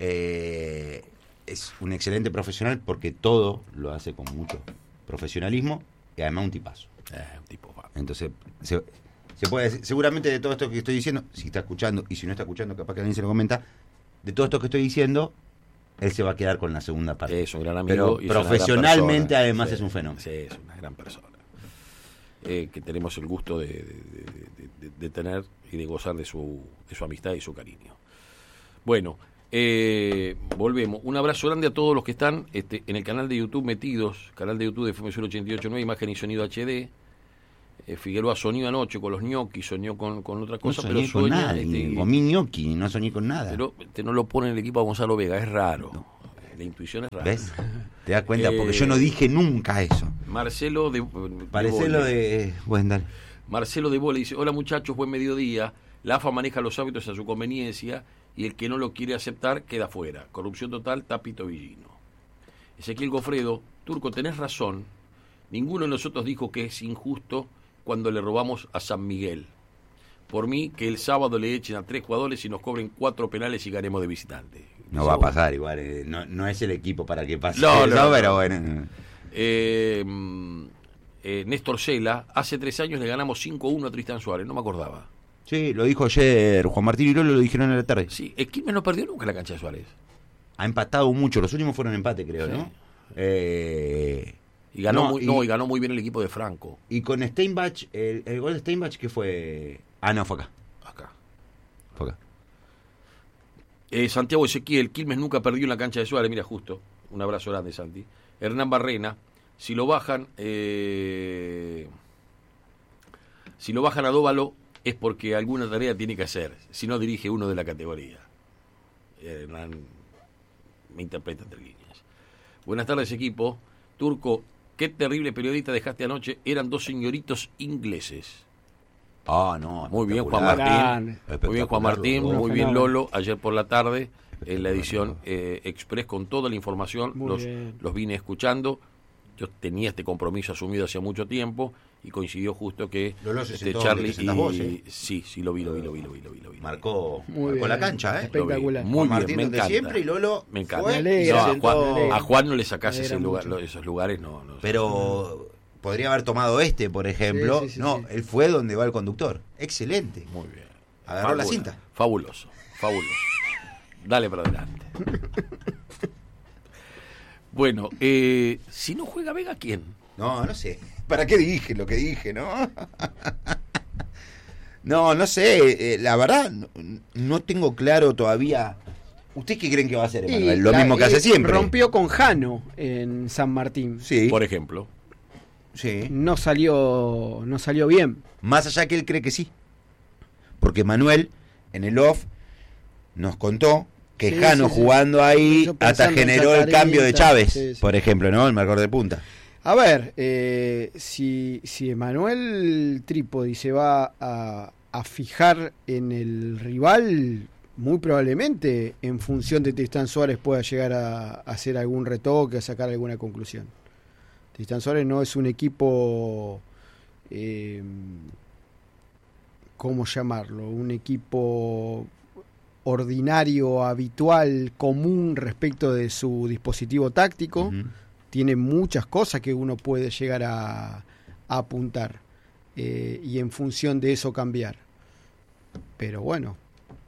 A: Es un excelente profesional porque todo lo hace con mucho profesionalismo y además un tipazo.
B: Un tipo
A: Entonces, se puede decir, seguramente de todo esto que estoy diciendo, si está escuchando y si no está escuchando, capaz que alguien se lo comenta, de todo esto que estoy diciendo, él se va a quedar con la segunda parte.
B: Es un gran amigo.
A: Pero
B: y es una gran
A: profesionalmente
B: persona.
A: además
B: Sí,
A: es un fenómeno.
B: Sí, es una gran persona. Que tenemos el gusto de tener y de gozar de su amistad y su cariño. Bueno, volvemos. Un abrazo grande a todos los que están en el canal de YouTube metidos, canal de YouTube de FM 88.9, imagen y sonido HD. Figueroa soñó anoche con los gnocchi, soñó con otra
A: No
B: cosa,
A: soñé
B: pero
A: con
B: sueña.
A: nada, comí gnocchi, no soñé con nada.
B: Pero no lo pone en el equipo a Gonzalo Vega, es raro.
A: No.
B: La intuición es rara.
A: ¿Ves? ¿Te das cuenta? Porque yo no dije nunca eso.
B: Marcelo de
A: Parece lo de... Bueno, dale.
B: Marcelo de Bolle dice: hola muchachos, buen mediodía. La AFA maneja los hábitos a su conveniencia y el que no lo quiere aceptar queda fuera. Corrupción total, Tapito Villino. Ezequiel Gofredo: Turco, tenés razón. Ninguno de nosotros dijo que es injusto cuando le robamos a San Miguel. Por mí, que el sábado le echen a 3 jugadores y nos cobren 4 penales y ganemos de visitante.
A: No va a pasar igual, no es el equipo para que pase
B: No,
A: eso,
B: no,
A: pero
B: no.
A: bueno.
B: Néstor Cela: hace 3 años le ganamos 5-1 a Tristán Suárez, no me acordaba.
A: Sí, lo dijo ayer Juan Martín y Lolo, lo dijeron en la tarde.
B: Sí, el Quilmes no perdió nunca en la cancha de Suárez.
A: Ha empatado mucho, los últimos fueron empate, creo,
B: Sí.
A: ¿no?
B: Y ganó,
A: No,
B: y ganó muy bien el equipo de Franco.
A: Y con Steinbach, el gol de Steinbach, ¿qué fue? Ah, no, fue acá.
B: Acá.
A: Fue acá.
B: Santiago Ezequiel: Quilmes nunca perdió en la cancha de Suárez, mira, justo. Un abrazo grande, Santi. Hernán Barrena: si lo bajan a Dóvalo es porque alguna tarea tiene que hacer, si no dirige uno de la categoría. Hernán me interpreta entre líneas. Buenas tardes, equipo. Turco, qué terrible periodista dejaste anoche, eran 2 señoritos ingleses.
A: Ah, no.
B: Muy bien, Juan
A: espectacular.
B: Martín.
A: Espectacular,
B: Muy bien, Juan Martín.
A: los dos.
B: Muy bien,
C: Fenómeno.
B: Lolo. Ayer por la tarde, en la edición Express, con toda la información,
C: Muy bien.
B: los vine escuchando. Yo tenía este compromiso asumido hace mucho tiempo y coincidió justo que
A: Lolo se sentó donde
B: Charlie
A: te sentás vos, ¿eh?
B: Sí, lo vi.
A: Marcó
C: Muy bien.
A: la cancha, ¿eh?
C: Espectacular.
B: Muy
A: Juan
B: bien,
A: Martín
B: me
A: donde
B: encanta.
A: siempre y Lolo
B: Me encanta.
A: fue,
C: Me alegra,
B: No,
A: se
B: a,
A: sentó.
B: Juan, a Juan no le sacás
C: Me
B: ese
C: alegra
B: lugar,
C: mucho.
B: esos lugares, no.
A: Pero podría haber tomado por ejemplo.
C: Sí, sí, sí,
A: no,
C: sí.
A: él fue donde va el conductor. Excelente.
B: Muy bien.
A: Agarró la cinta.
B: Fabuloso. Dale para adelante. Bueno, si no juega Vega, ¿quién?
A: No sé. ¿Para qué dije lo que dije, no? No sé. La verdad, no tengo claro todavía. ¿Ustedes qué creen que va a hacer, Emanuel? Lo mismo que hace siempre.
C: Rompió con Jano en San Martín.
A: Sí.
B: Por ejemplo.
A: Sí.
C: No salió bien.
A: Más allá que él cree que sí. Porque Manuel, en el off, nos contó que
C: Sí,
A: Jano
C: sí, sí.
A: jugando ahí
C: Yo
A: hasta
C: pensando en
A: generó el
C: Chacarita,
A: cambio de Chávez,
C: sí, sí.
A: por ejemplo, ¿no? El marcador de punta.
C: A ver, si Emanuel Trípodi se va a fijar en el rival, muy probablemente en función de Tristán Suárez pueda llegar a hacer algún retoque, a sacar alguna conclusión. Tristán Suárez no es un equipo, ¿cómo llamarlo? Un equipo ordinario, habitual, común respecto de su dispositivo táctico.
A: Ujú.
C: Tiene muchas cosas que uno puede llegar a apuntar y en función de eso cambiar. Pero bueno,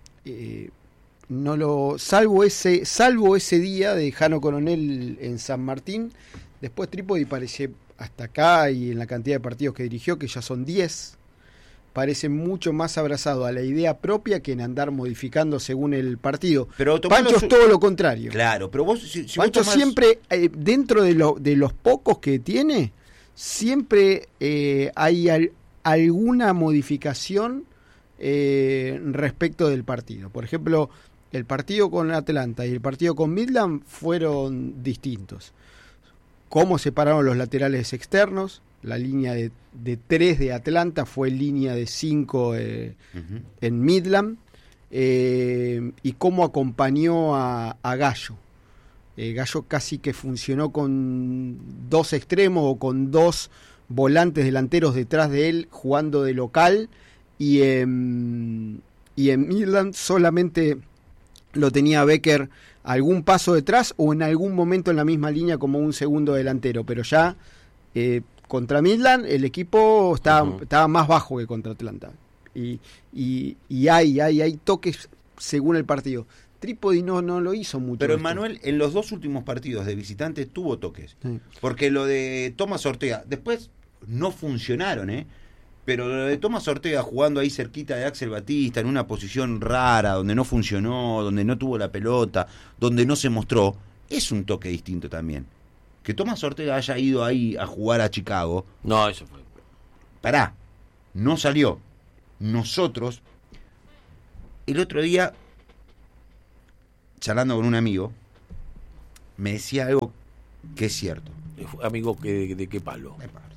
C: salvo ese día de Jano Coronel en San Martín, después Trípodi parece hasta acá y en la cantidad de partidos que dirigió, que ya son 10, parece mucho más abrazado a la idea propia que en andar modificando según el partido.
A: Pero
C: Pancho es todo lo contrario.
A: Claro, pero vos si
C: Pancho
A: vos tomás-
C: siempre, dentro de los pocos que tiene, siempre hay alguna modificación respecto del partido. Por ejemplo, el partido con Atlanta y el partido con Midland fueron distintos. Cómo separaron los laterales externos, la línea de 3 de Atlanta fue línea de 5
A: Ujú.
C: en Midland, y cómo acompañó a Gallo. Gallo casi que funcionó con 2 extremos o con 2 volantes delanteros detrás de él jugando de local, y en Midland solamente lo tenía Becker algún paso detrás o en algún momento en la misma línea como un segundo delantero, pero ya contra Midland el equipo estaba más bajo que contra Atlanta, y hay toques según el partido. Trípodi no lo hizo mucho.
A: Pero
C: esto.
A: Manuel en los 2 últimos partidos de visitante tuvo toques.
C: Sí.
A: Porque lo de Tomás Ortega, después no funcionaron, pero lo de Tomás Ortega jugando ahí cerquita de Axel Batista, en una posición rara, donde no funcionó, donde no tuvo la pelota, donde no se mostró, es un toque distinto también. Que Tomás Ortega haya ido ahí a jugar a Chicago,
B: No, eso fue.
A: pará, no salió. Nosotros, el otro día, charlando con un amigo, me decía algo que es cierto.
B: Amigo, ¿de qué palo?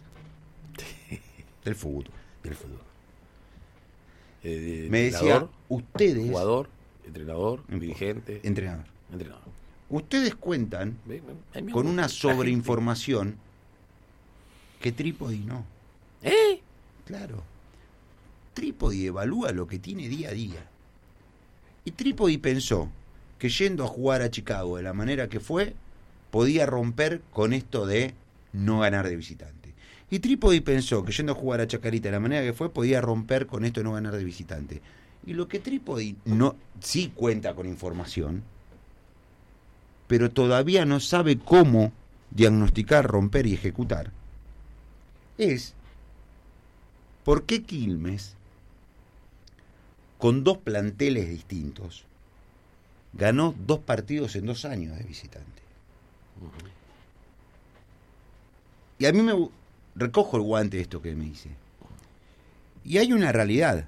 A: Del fútbol.
B: Del fútbol.
A: Me decía, ustedes...
B: Jugador, entrenador, dirigente.
A: Entrenador.
B: Entrenador.
A: Ustedes cuentan con una sobreinformación que Trípodi no. Claro. Trípodi evalúa lo que tiene día a día. Y Trípodi pensó que yendo a jugar a Chicago de la manera que fue, podía romper con esto de no ganar de visitante. Y Trípodi pensó que yendo a jugar a Chacarita de la manera que fue, podía romper con esto de no ganar de visitante. Y lo que Trípodi no, sí cuenta con información, pero todavía no sabe cómo diagnosticar, romper y ejecutar, es por qué Quilmes, con 2 planteles distintos, ganó 2 partidos en 2 años de visitante. Y a mí recojo el guante de esto que me dice. Y hay una realidad.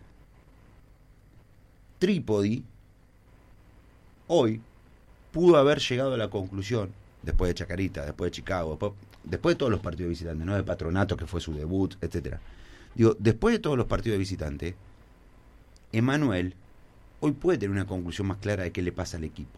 A: Trípodi hoy pudo haber llegado a la conclusión, después de Chacarita, después de Chicago, después de todos los partidos de visitante, no de Patronato, que fue su debut, etcétera. Digo, después de todos los partidos de visitante, Emanuel hoy puede tener una conclusión más clara de qué le pasa al equipo.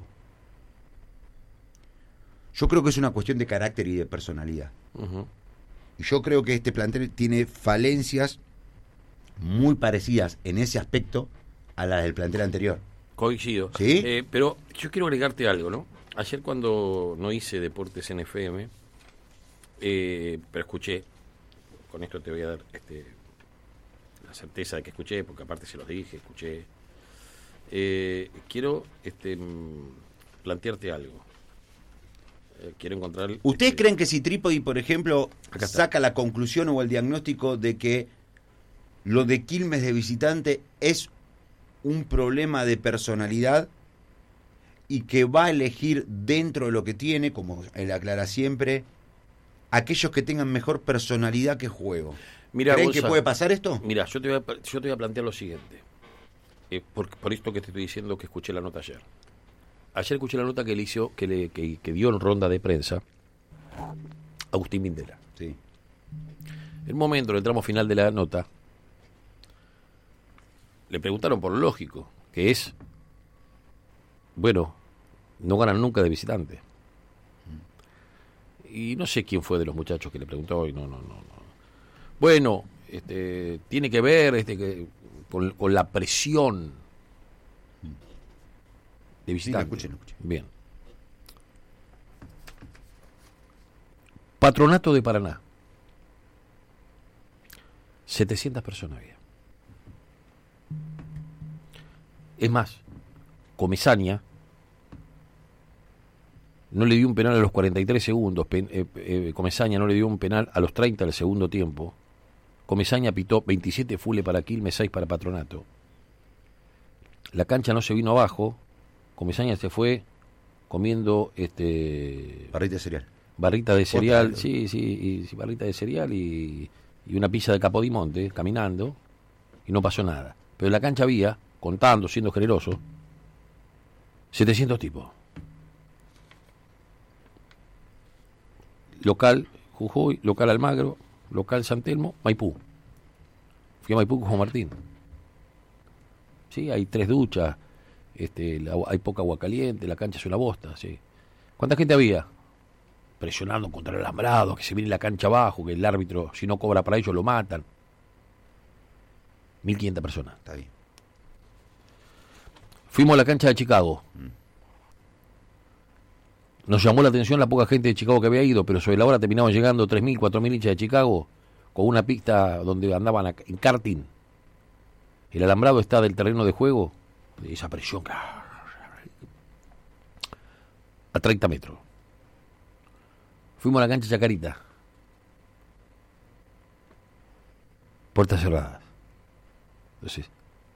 A: Yo creo que es una cuestión de carácter y de personalidad. Y yo creo que este plantel tiene falencias muy parecidas en ese aspecto a las del plantel anterior.
B: Coincido.
A: ¿Sí?
B: Pero yo quiero agregarte algo, ¿no? Ayer cuando no hice deportes en FM, pero escuché, con esto te voy a dar la certeza de que escuché, porque aparte se los dije, escuché. Quiero plantearte algo. Quiero encontrar...
A: ¿Ustedes creen que si Trípodi, por ejemplo, saca la conclusión o el diagnóstico de que lo de Quilmes de visitante es un problema de personalidad y que va a elegir dentro de lo que tiene, como él aclara siempre, aquellos que tengan mejor personalidad que juego?
B: Mirá,
A: ¿Creen
B: Gonza,
A: que puede pasar esto?
B: Mira, yo te voy a plantear lo siguiente. Por esto que te estoy diciendo que escuché la nota ayer. Ayer escuché la nota que él hizo, que dio en ronda de prensa Agustín Mindela.
A: Sí.
B: En un momento, en el tramo final de la nota, le preguntaron por lo lógico, que es, bueno, no ganan nunca de visitante. Y no sé quién fue de los muchachos que le preguntó, y no. Bueno, tiene que ver con la presión de visitante.
A: Sí, lo escuché.
B: Bien. Patronato de Paraná. 700 personas había. Es más, Comesaña no le dio un penal a los 43 segundos. Comesaña no le dio un penal a los 30 del segundo tiempo. Comesaña pitó 27 fules para Quilmes, 6 para Patronato. La cancha no se vino abajo. Comesaña se fue comiendo
A: Barrita de cereal.
B: Barrita de cereal, sí, barrita de cereal y una pizza de Capodimonte, caminando, y no pasó nada. Pero en la cancha había, contando, siendo generoso, 700 tipos. Local Jujuy, local Almagro, local San Telmo, Maipú. Fui a Maipú con Juan Martín. Sí, hay 3 duchas, hay poca agua caliente, la cancha es una bosta, sí. ¿Cuánta gente había? Presionando contra el alambrado, que se viene la cancha abajo, que el árbitro, si no cobra para ellos, lo matan. 1.500 personas.
A: Está bien.
B: Fuimos a la cancha de Chicago. Nos llamó la atención la poca gente de Chicago que había ido, pero sobre la hora terminaban llegando 3.000, 4.000 hinchas de Chicago con una pista donde andaban en karting. El alambrado está del terreno de juego, esa presión a 30 metros. Fuimos a la cancha Chacarita. Puertas cerradas. Entonces,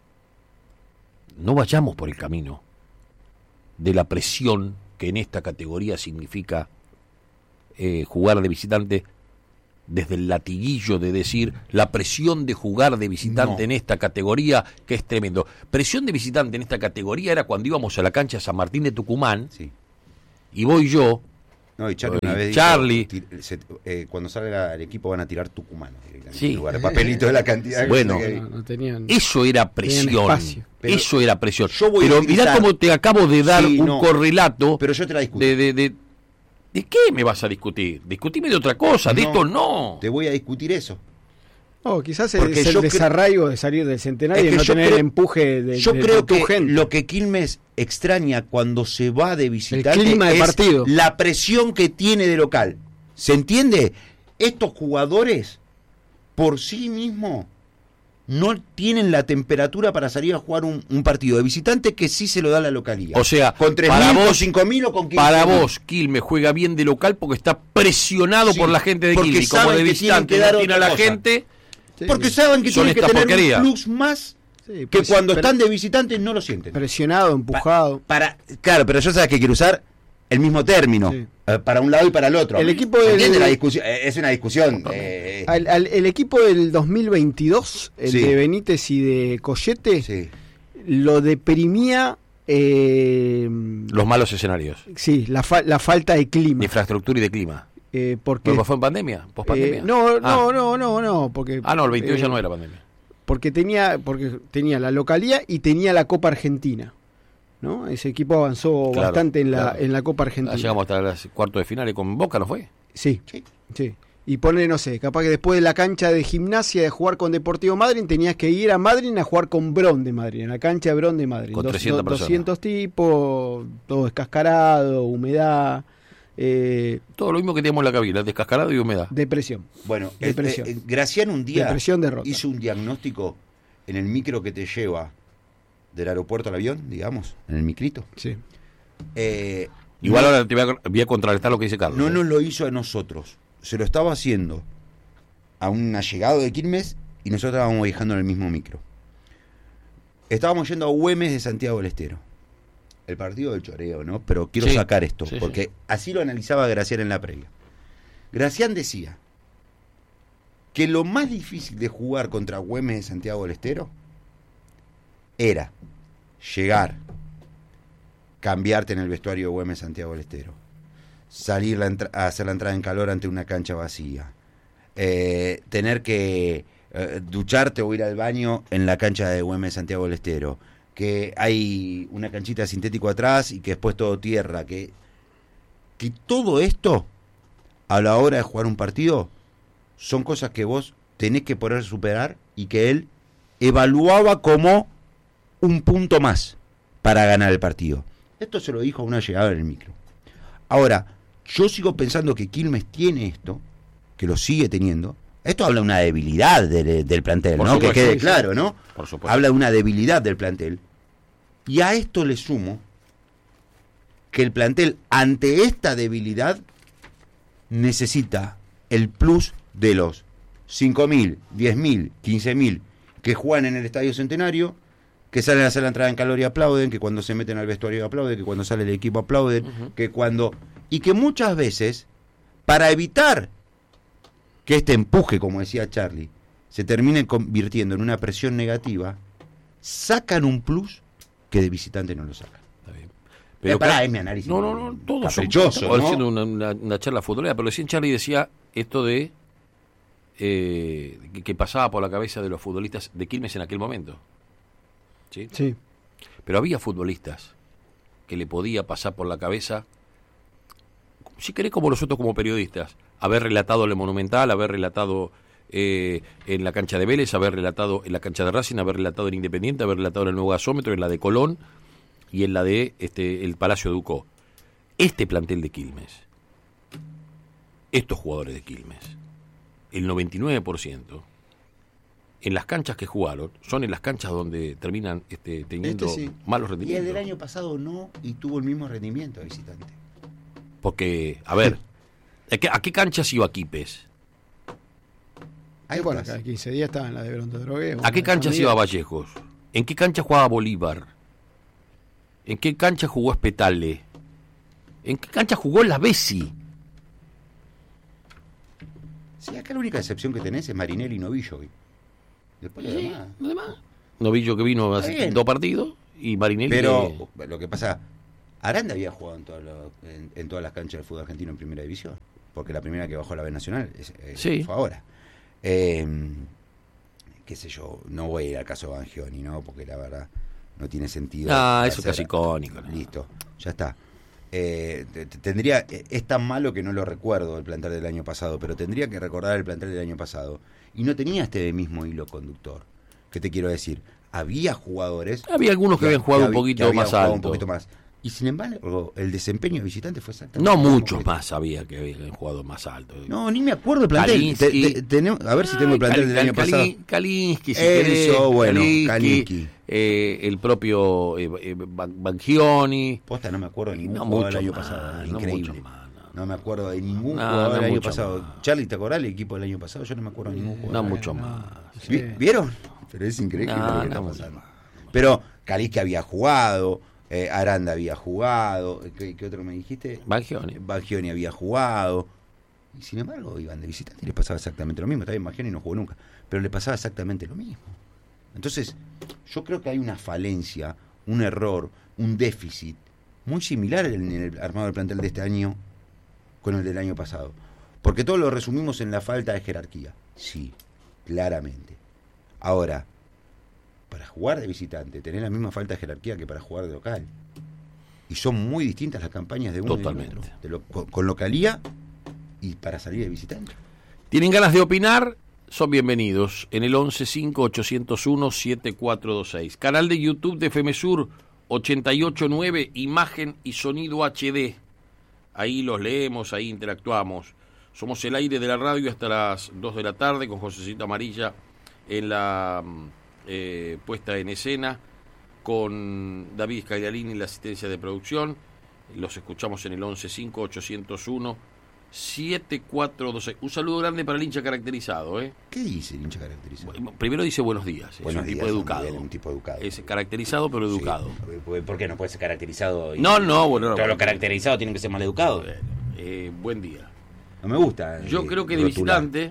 B: no vayamos por el camino de la presión que en esta categoría significa jugar de visitante desde el latiguillo de decir la presión de jugar de visitante
A: No.
B: en esta categoría, que es tremendo. Presión de visitante en esta categoría era cuando íbamos a la cancha San Martín de Tucumán,
A: Sí.
B: y voy yo,
A: No, y Charlie una vez
B: Charlie.
A: dijo, cuando salga el equipo van a tirar tucumanos directamente.
B: Sí.
A: En lugar de papelito de la cantidad de
B: Bueno.
A: cosas que hay.
C: No tenían.
B: eso era presión.
C: espacio.
A: Pero
B: Eso era presión.
A: yo voy a
B: Pero
A: utilizar-
B: mirá cómo te acabo de dar
A: Sí,
B: un
A: no.
B: correlato
A: Pero yo te la discuto.
B: ¿De qué me vas a discutir? Discutime de otra cosa, de
A: No.
B: esto no.
A: Te voy a discutir eso.
C: No, quizás
A: Porque
C: es el
A: yo
C: desarraigo de salir del centenario
A: Es
C: y
A: que
C: no
A: yo
C: tener
A: creo-
C: empuje de
A: Yo
C: de
A: creo
C: tu
A: que
C: gente.
A: lo que Quilmes extraña cuando se va de visitante
C: clima de
A: es
C: partido.
A: la presión que tiene de local. ¿Se entiende? Estos jugadores por sí mismos no tienen la temperatura para salir a jugar un partido de visitante que sí se lo da la localía.
B: O sea,
A: con 3.000,
B: para
A: con
B: vos-
A: 5.000 o con 15.000.
B: Para vos, Quilmes juega bien de local porque está presionado
A: Sí,
B: por la gente de
A: porque
B: Quilmes. Y como
A: saben
B: de
A: que tienen
B: visitante
A: que dar
B: no tiene a
A: otra
B: la
A: cosa.
B: gente,
C: Sí.
A: Porque saben que
B: Son
A: tienen que
B: esta
A: tener
B: porquería.
A: un plus más
C: Sí,
A: que
C: pues,
A: cuando
C: pero-
A: están de visitantes no lo sienten.
C: presionado, empujado.
A: Claro, pero yo sabes que quiero usar el mismo término,
C: Sí.
A: para un lado y para el otro.
C: El equipo
A: ¿Se
C: del-
A: entiende la discusión? Es una discusión.
C: El equipo del 2022, el
A: Sí.
C: de Benítez y de Collete,
A: Sí.
C: lo deprimía
B: los malos escenarios.
C: sí, la falta de
B: De
C: clima.
B: infraestructura y de clima.
C: Porque
B: ¿Pero fue en pandemia? ¿Pospandemia?
C: no,
B: Ah.
C: no, porque
B: Ah, no, el 22 ya no era pandemia.
C: porque tenía la localía y tenía la Copa Argentina, ¿no? Ese equipo avanzó
B: Claro,
C: bastante en
B: claro.
C: la Copa
B: Ah,
C: Argentina.
B: llegamos hasta los cuartos de finales con Boca, ¿no fue?
C: Sí,
A: Sí.
C: sí. Y ponle, no sé, capaz que después de la cancha de Gimnasia de jugar con Deportivo Madryn, tenías que ir a Madryn a jugar con Bron de Madryn, en la cancha de Bron de Madryn.
B: Con 300 personas.
C: 200 tipos, todo descascarado, humedad,
B: Todo lo mismo que teníamos en la cabina, descascarado y humedad.
C: depresión.
A: Bueno,
C: Depresión.
A: Graciano un día
C: Depresión, derrota.
A: hizo un diagnóstico en el micro que te lleva del aeropuerto al avión, digamos, en el micrito.
C: Sí.
B: Igual
A: no,
B: ahora te voy a contrarrestar lo que dice Carlos.
A: no nos lo hizo a nosotros, se lo estaba haciendo a un allegado de Quilmes y nosotros estábamos viajando en el mismo micro. Estábamos yendo a Güemes de Santiago del Estero. El partido del choreo, ¿no? Pero quiero
B: Sí,
A: sacar esto,
B: sí,
A: porque
B: sí.
A: así lo analizaba Gracián en la previa. Gracián decía que lo más difícil de jugar contra Güemes de Santiago del Estero era llegar, cambiarte en el vestuario de Güemes de Santiago del Estero, salir a hacer la entrada en calor ante una cancha vacía, tener que ducharte o ir al baño en la cancha de Güemes de Santiago del Estero, que hay una canchita de sintético atrás y que después todo tierra, que todo esto a la hora de jugar un partido son cosas que vos tenés que poder superar y que él evaluaba como un punto más para ganar el partido. Esto se lo dijo a una llegada en el micro. Ahora, yo sigo pensando que Quilmes tiene esto, que lo sigue teniendo. Esto habla de una debilidad del plantel,
B: Por
A: ¿no?
B: supuesto,
A: Que quede
B: sí, sí.
A: claro, ¿no?
B: Por supuesto.
A: Habla de una debilidad del plantel. Y a esto le sumo que el plantel, ante esta debilidad, necesita el plus de los 5.000, 10.000, 15.000 que juegan en el Estadio Centenario, que salen a hacer la entrada en calor y aplauden, que cuando se meten al vestuario aplauden, que cuando sale el equipo aplauden, que cuando... Y que muchas veces, para evitar que este empuje, como decía Charlie, se termine convirtiendo en una presión negativa, sacan un plus que de visitante no lo sacan.
B: Está bien.
A: Pará, es mi análisis.
B: No, todos
A: caprichoso,
B: estamos
A: ¿no?
B: haciendo una charla futbolera, pero recién Charlie decía esto de que pasaba por la cabeza de los futbolistas de Quilmes en aquel momento. ¿Sí?
C: Sí.
B: Pero había futbolistas que le podía pasar por la cabeza, si querés como nosotros como periodistas, haber relatado el Monumental, haber relatado en la cancha de Vélez, haber relatado en la cancha de Racing, haber relatado en Independiente, haber relatado en el Nuevo Gasómetro, en la de Colón y en la de el Palacio Ducó. Este plantel de Quilmes, estos jugadores de Quilmes, el 99%, en las canchas que jugaron, son en las canchas donde terminan teniendo
C: sí.
B: malos
A: Y el
B: rendimientos.
A: del año pasado no, y tuvo el mismo rendimiento de visitante.
B: Porque, a ver, ¿a qué canchas iba Quipes?
A: Hay
C: Bueno,
A: otras.
C: cada 15 días estaba en la de Bronto Drogué.
B: ¿A qué canchas iba Vallejos? ¿En qué cancha jugaba Bolívar? ¿En qué cancha jugó Espetale? ¿En qué cancha jugó la Bessi?
A: Sí, acá la única excepción que tenés es Marinelli y Novillo. Después lo demás.
B: Novillo que vino
A: Está
B: hace
A: bien.
B: 2 partidos y Marinelli.
A: Pero lo que pasa, Aranda había jugado en todas las canchas del fútbol argentino en primera división, porque la primera que bajó a la B Nacional
B: Sí.
A: fue ahora. Qué sé yo, no voy a ir al caso de Bangioni, ¿no? Porque la verdad no tiene sentido.
B: Eso es casi icónico, ¿no?
A: Listo, ya está. Tendría, es tan malo que no lo recuerdo el plantel del año pasado, pero tendría que recordar el plantel del año pasado. Y no tenía este mismo hilo conductor. ¿Qué te quiero decir? Había jugadores.
B: Había algunos que habían jugado un poquito más alto.
A: Un poquito más. Y sin embargo, el desempeño de visitante fue exactamente.
B: No
A: lo mismo
B: muchos
A: que-
B: más había que habían jugado más alto.
A: No, ni me acuerdo el plantel.
B: Kalinski.
A: A ver si tengo el plantel del año pasado.
B: Kalinski, si
A: Eso,
B: querés,
A: bueno,
B: Kalinski,
A: Kalinski.
B: el propio Bangioni.
A: Posta, no me acuerdo de ningún
B: No
A: jugador
B: mucho
A: del año
B: más,
A: pasado.
B: no
A: Increíble.
B: mucho más, no.
A: No me acuerdo de ningún
B: No,
A: jugador
B: no
A: del año
B: mucho
A: pasado.
B: más.
A: Charlie, ¿te acordás del equipo del año pasado? Yo no me acuerdo de ningún jugador.
B: No mucho más.
A: ¿Vi- ¿Vieron? Pero es increíble
B: No,
A: lo que está
B: no mucho
A: pasando.
B: más.
A: Pero Kalinski había jugado, Aranda había jugado, ¿qué otro me dijiste? Bangioni había jugado. Y sin embargo, iban de visitante y les pasaba exactamente lo mismo. Está bien, Bangioni no jugó nunca, pero le pasaba exactamente lo mismo. Entonces, yo creo que hay una falencia, un error, un déficit muy similar en el armado del plantel de este año con el del año pasado. Porque todos lo resumimos en la falta de jerarquía. Sí, claramente. Ahora, para jugar de visitante, tenés la misma falta de jerarquía que para jugar de local. Y son muy distintas las campañas de uno
B: Totalmente.
A: y de otro. Con localía y para salir de visitante.
B: ¿Tienen ganas de opinar? Son bienvenidos en el 1158017426. Canal de YouTube de FM Sur 889, imagen y sonido HD. Ahí los leemos, ahí interactuamos. Somos el aire de la radio hasta las 2 de la tarde con Josecito Amarilla en la puesta en escena, con David Scagliarini en la asistencia de producción. Los escuchamos en el 1158017426. Un saludo grande para el hincha caracterizado, ¿eh?
A: ¿Qué dice el hincha caracterizado?
B: Primero dice buenos días,
A: Buenos
B: es un
A: días,
B: tipo educado.
A: bien, un tipo educado.
B: Es caracterizado pero educado.
A: Sí. ¿Por qué no puede ser caracterizado?
B: No, bueno.
A: Todos los caracterizados tienen que ser mal educados.
B: Buen día.
A: No me gusta.
B: Yo creo que de
A: rotular.
B: visitante,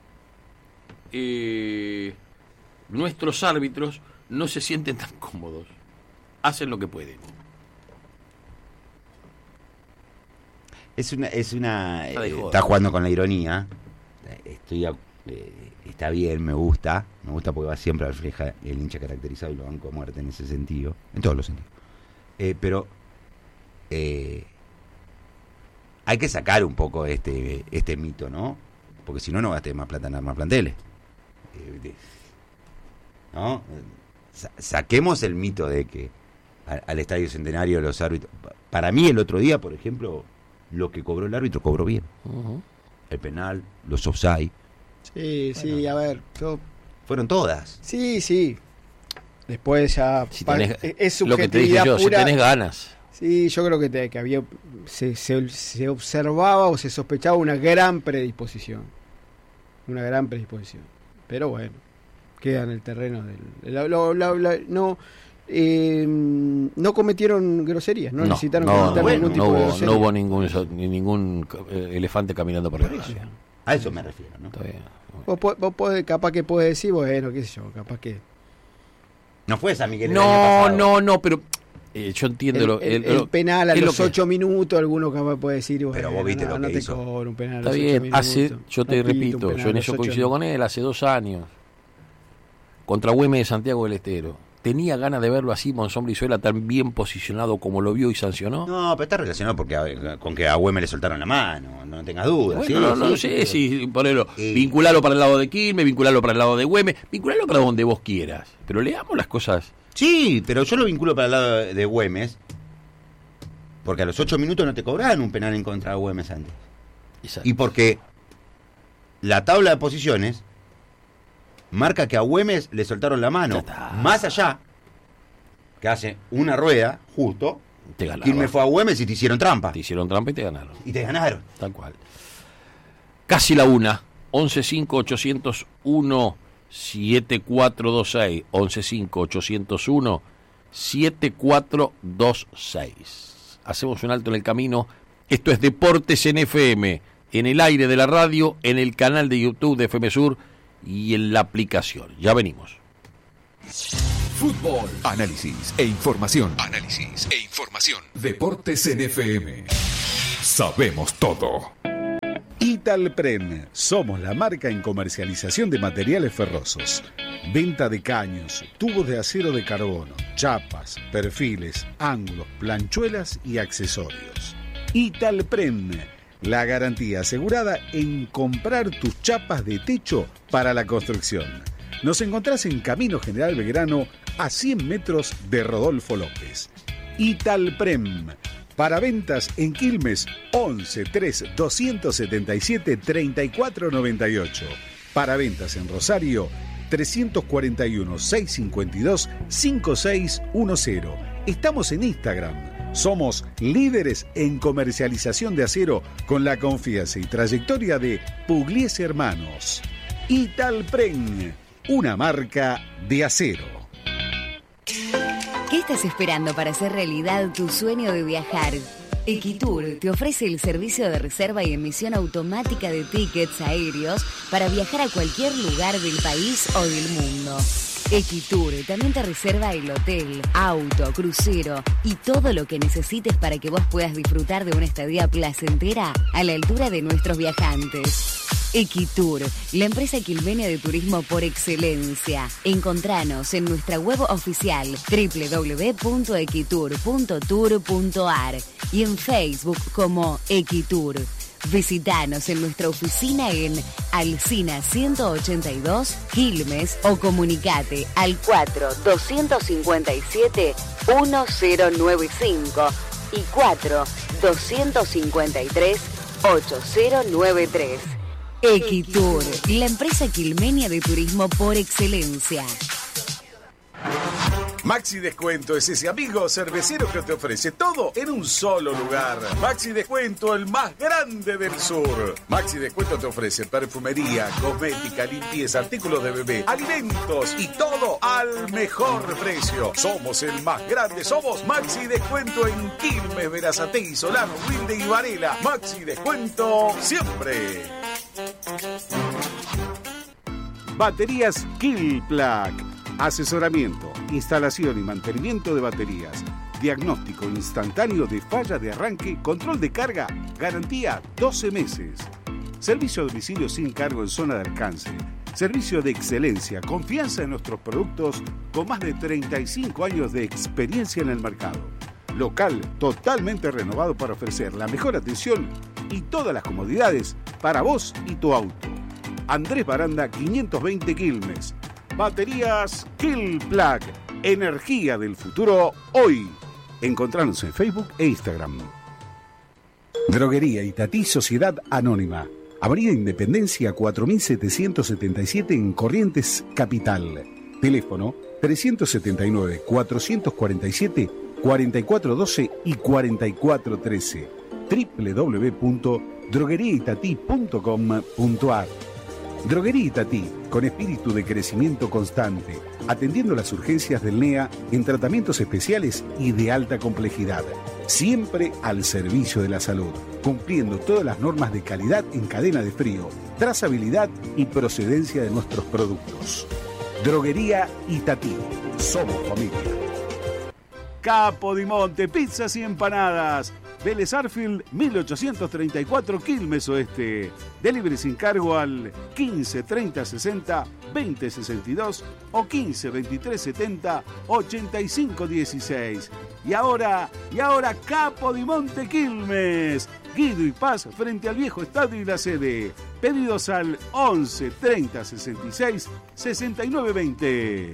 B: nuestros árbitros no se sienten tan cómodos. Hacen lo que pueden.
A: Es una
B: Está
A: jugando con la ironía. Está bien, me gusta porque va siempre refleja el hincha caracterizado y lo banco a muerte en ese sentido, en todos los sentidos. Pero hay que sacar un poco este mito, ¿no? Porque si no, no gastes más plata en armar planteles. ¿No? Saquemos el mito de que al Estadio Centenario los árbitros... Para mí el otro día, por ejemplo, lo que cobró el árbitro cobró bien.
B: Uh-huh.
A: El penal, los offside.
C: Sí, sí, a ver.
A: Fueron todas.
C: Sí. Después ya
B: Si tenés,
C: es
B: lo que te dije
C: subjetividad
B: yo,
C: pura.
B: si tenés ganas.
C: Sí, yo creo que había se observaba o se sospechaba una gran predisposición. Pero bueno, queda en el terreno del... no cometieron groserías, no necesitaron cometer ningún tipo de grosería.
B: No hubo ningún elefante caminando por la calle.
A: A eso me refiero, ¿no?
B: Está bien.
C: Vos podés, capaz que podés decir, bueno, qué sé yo, capaz que...
A: No fue San Miguel el año pasado.
B: No, pero yo entiendo
C: el penal a
B: es
C: los
B: lo que-
C: 8 minutos, alguno capaz puede decir, bueno,
A: Pero vos viste lo que
C: te
A: hizo.
C: cobro un penal a
B: Está
C: los 8
B: bien,
C: minutos.
B: yo te
C: No pito un
B: repito,
C: penal
B: yo
C: a
B: en
C: los
B: eso
C: 8
B: coincido
C: minutos.
B: con él, hace 2 años, contra Güemes de Santiago del Estero. Tenía ganas de verlo así, Monzón Brizuela, tan bien posicionado como lo vio y sancionó.
A: No, pero está relacionado con que a Güemes le soltaron la mano, no tengas dudas.
B: Bueno, no sé si ponerlo, vincularlo para el lado de Quilmes, vincularlo para el lado de Güemes, vincularlo para donde vos quieras. Pero leamos las cosas.
A: Sí, pero yo lo vinculo para el lado de Güemes, porque a los 8 minutos no te cobraban un penal en contra de Güemes antes.
B: Exacto.
A: Y porque la tabla de posiciones marca que a Güemes le soltaron la mano.
B: Ya está.
A: Más allá, que hace una rueda, justo,
B: Te ganaron.
A: Quilmes fue a Güemes y te hicieron trampa.
B: Te hicieron trampa y te ganaron.
A: Y te ganaron.
B: Tal cual. Casi la una. 115801-7426. 115801-7426. Hacemos un alto en el camino. Esto es Deportes en FM. en el aire de la radio, en el canal de YouTube de FM Sur y en la aplicación. Ya venimos.
D: Fútbol, análisis e información. Deportes en FM. Sabemos todo.
E: Italpren, somos la marca en comercialización de materiales ferrosos. Venta de caños, tubos de acero de carbono, chapas, perfiles, ángulos, planchuelas y accesorios. Italpren, la garantía asegurada en comprar tus chapas de techo para la construcción. Nos encontrás en Camino General Belgrano, a 100 metros de Rodolfo López. Italprem, para ventas en Quilmes, 11 3 277 3498. Para ventas en Rosario, 341 652 5610. Estamos en Instagram. Somos líderes en comercialización de acero con la confianza y trayectoria de Pugliese Hermanos. Italprem, una marca de acero.
F: ¿Qué estás esperando para hacer realidad tu sueño de viajar? Equitur te ofrece el servicio de reserva y emisión automática de tickets aéreos para viajar a cualquier lugar del país o del mundo. Equitur también te reserva el hotel, auto, crucero y todo lo que necesites para que vos puedas disfrutar de una estadía placentera a la altura de nuestros viajantes. Equitur, la empresa quilmenia de turismo por excelencia. Encontranos en nuestra web oficial www.equitur.tour.ar y en Facebook como Equitur. Visítanos en nuestra oficina en Alsina 182, Quilmes, o comunicate al 4-257-1095 y 4-253-8093. Equitur, la empresa quilmenia de turismo por excelencia.
E: Maxi Descuento es ese amigo cervecero que te ofrece todo en un solo lugar. Maxi Descuento, el más grande del sur. Maxi Descuento te ofrece perfumería, cosmética, limpieza, artículos de bebé, alimentos y todo al mejor precio. Somos el más grande, somos Maxi Descuento en Quilmes, Berazategui, Solano, Wilde y Varela. Maxi Descuento siempre. Baterías Killplug. Asesoramiento, instalación y mantenimiento de baterías. Diagnóstico instantáneo de falla de arranque, control de carga, garantía 12 meses. Servicio a domicilio sin cargo en zona de alcance. Servicio de excelencia, confianza en nuestros productos con más de 35 años de experiencia en el mercado. Local totalmente renovado para ofrecer la mejor atención y todas las comodidades para vos y tu auto. Andrés Baranda 520 Quilmes. Baterías Killplug, energía del futuro hoy. Encontranos en Facebook e Instagram. Droguería Itatí Sociedad Anónima. Avenida Independencia 4777 en Corrientes Capital. Teléfono 379-447-4412 y 4413. www.drogueriaitatí.com.ar. Droguería Itatí, con espíritu de crecimiento constante, atendiendo las urgencias del NEA en tratamientos especiales y de alta complejidad, siempre al servicio de la salud, cumpliendo todas las normas de calidad en cadena de frío, trazabilidad y procedencia de nuestros productos. Droguería Itatí, somos familia. Capodimonte, pizzas y empanadas. Vélez Arfield, 1834 Quilmes Oeste. Delivery sin cargo al 15 30 60 20 62 o 15 23 70 85 16. Y ahora Capodimonte Quilmes. Guido y Paz frente al viejo estadio y la sede. Pedidos al 11 30 66 69 20.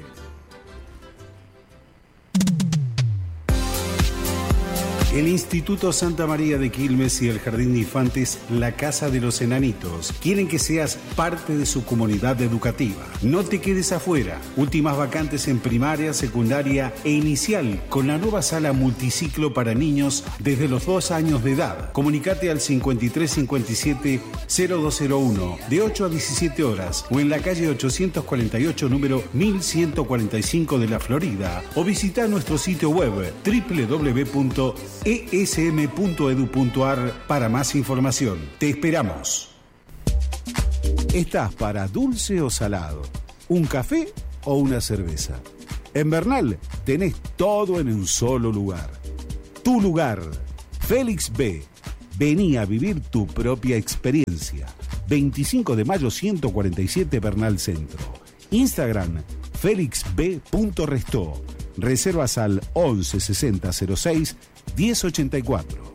E: El Instituto Santa María de Quilmes y el Jardín de Infantes La Casa de los Enanitos quieren que seas parte de su comunidad educativa. No te quedes afuera. Últimas vacantes en primaria, secundaria e inicial con la nueva sala multiciclo para niños desde los 2 años de edad. Comunicate al 5357-0201 de 8 a 17 horas o en la calle 848 número 1145 de la Florida o visita nuestro sitio web www.santamaria.com.ar. esm.edu.ar para más información. Te esperamos. ¿Estás para dulce o salado? ¿Un café o una cerveza? En Bernal tenés todo en un solo lugar. Tu lugar, Félix B. Vení a vivir tu propia experiencia. 25 de mayo 147 Bernal Centro. Instagram, felixb.restó. Reservas al 11 60 06 1084.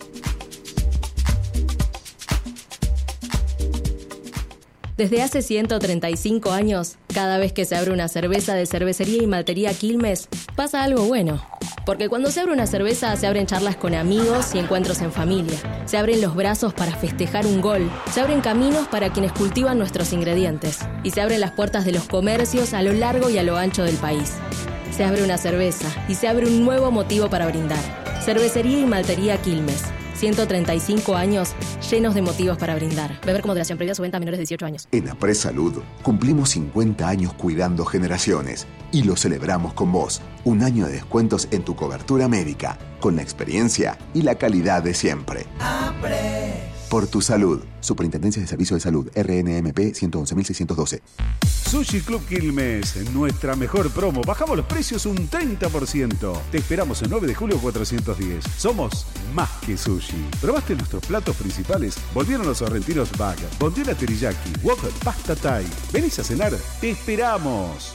G: Desde hace 135 años, cada vez que se abre una cerveza de Cervecería y Maltería Quilmes, pasa algo bueno. Porque cuando se abre una cerveza, se abren charlas con amigos y encuentros en familia. Se abren los brazos para festejar un gol. Se abren caminos para quienes cultivan nuestros ingredientes. Y se abren las puertas de los comercios a lo largo y a lo ancho del país. Se abre una cerveza y se abre un nuevo motivo para brindar. Cervecería y Maltería Quilmes. 135 años llenos de motivos para brindar. Beber con moderación, prohibida su venta a menores de 18 años.
H: En Apres Salud cumplimos 50 años cuidando generaciones y lo celebramos con vos. Un año de descuentos en tu cobertura médica, con la experiencia y la calidad de siempre. Apres. Por tu salud. Superintendencia de Servicios de Salud, RNMP 111.612.
E: Sushi Club Quilmes, nuestra mejor promo. Bajamos los precios un 30%. Te esperamos el 9 de julio 410. Somos más que sushi. ¿Probaste nuestros platos principales? Volvieron los sorrentinos bag, bondiola teriyaki, wok, pasta thai. ¿Venís a cenar? ¡Te esperamos!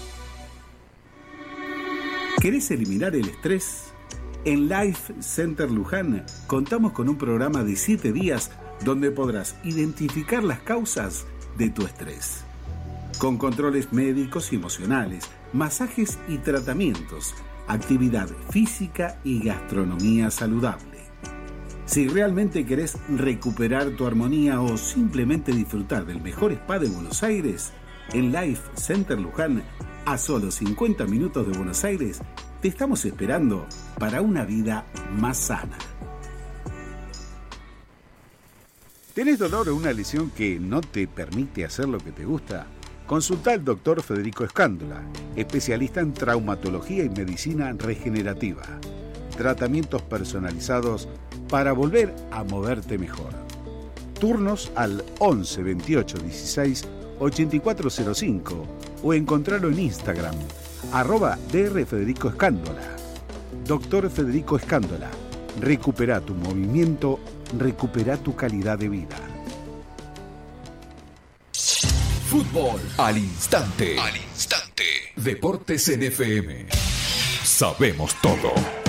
E: ¿Querés eliminar el estrés? En Life Center Luján contamos con un programa de 7 días donde podrás identificar las causas de tu estrés. Con controles médicos y emocionales, masajes y tratamientos, actividad física y gastronomía saludable. Si realmente querés recuperar tu armonía o simplemente disfrutar del mejor spa de Buenos Aires, en Life Center Luján, a solo 50 minutos de Buenos Aires, te estamos esperando para una vida más sana. ¿Tenés dolor o una lesión que no te permite hacer lo que te gusta? Consulta al Dr. Federico Escándola, especialista en traumatología y medicina regenerativa. Tratamientos personalizados para volver a moverte mejor. Turnos al 11 28 16 8405 o encontrarlo en Instagram, @Dr. Federico Escándola. Dr. Federico Escándola. Recupera tu movimiento, recupera tu calidad de vida.
D: Fútbol al instante. Al instante. Deportes en FM. Sabemos todo.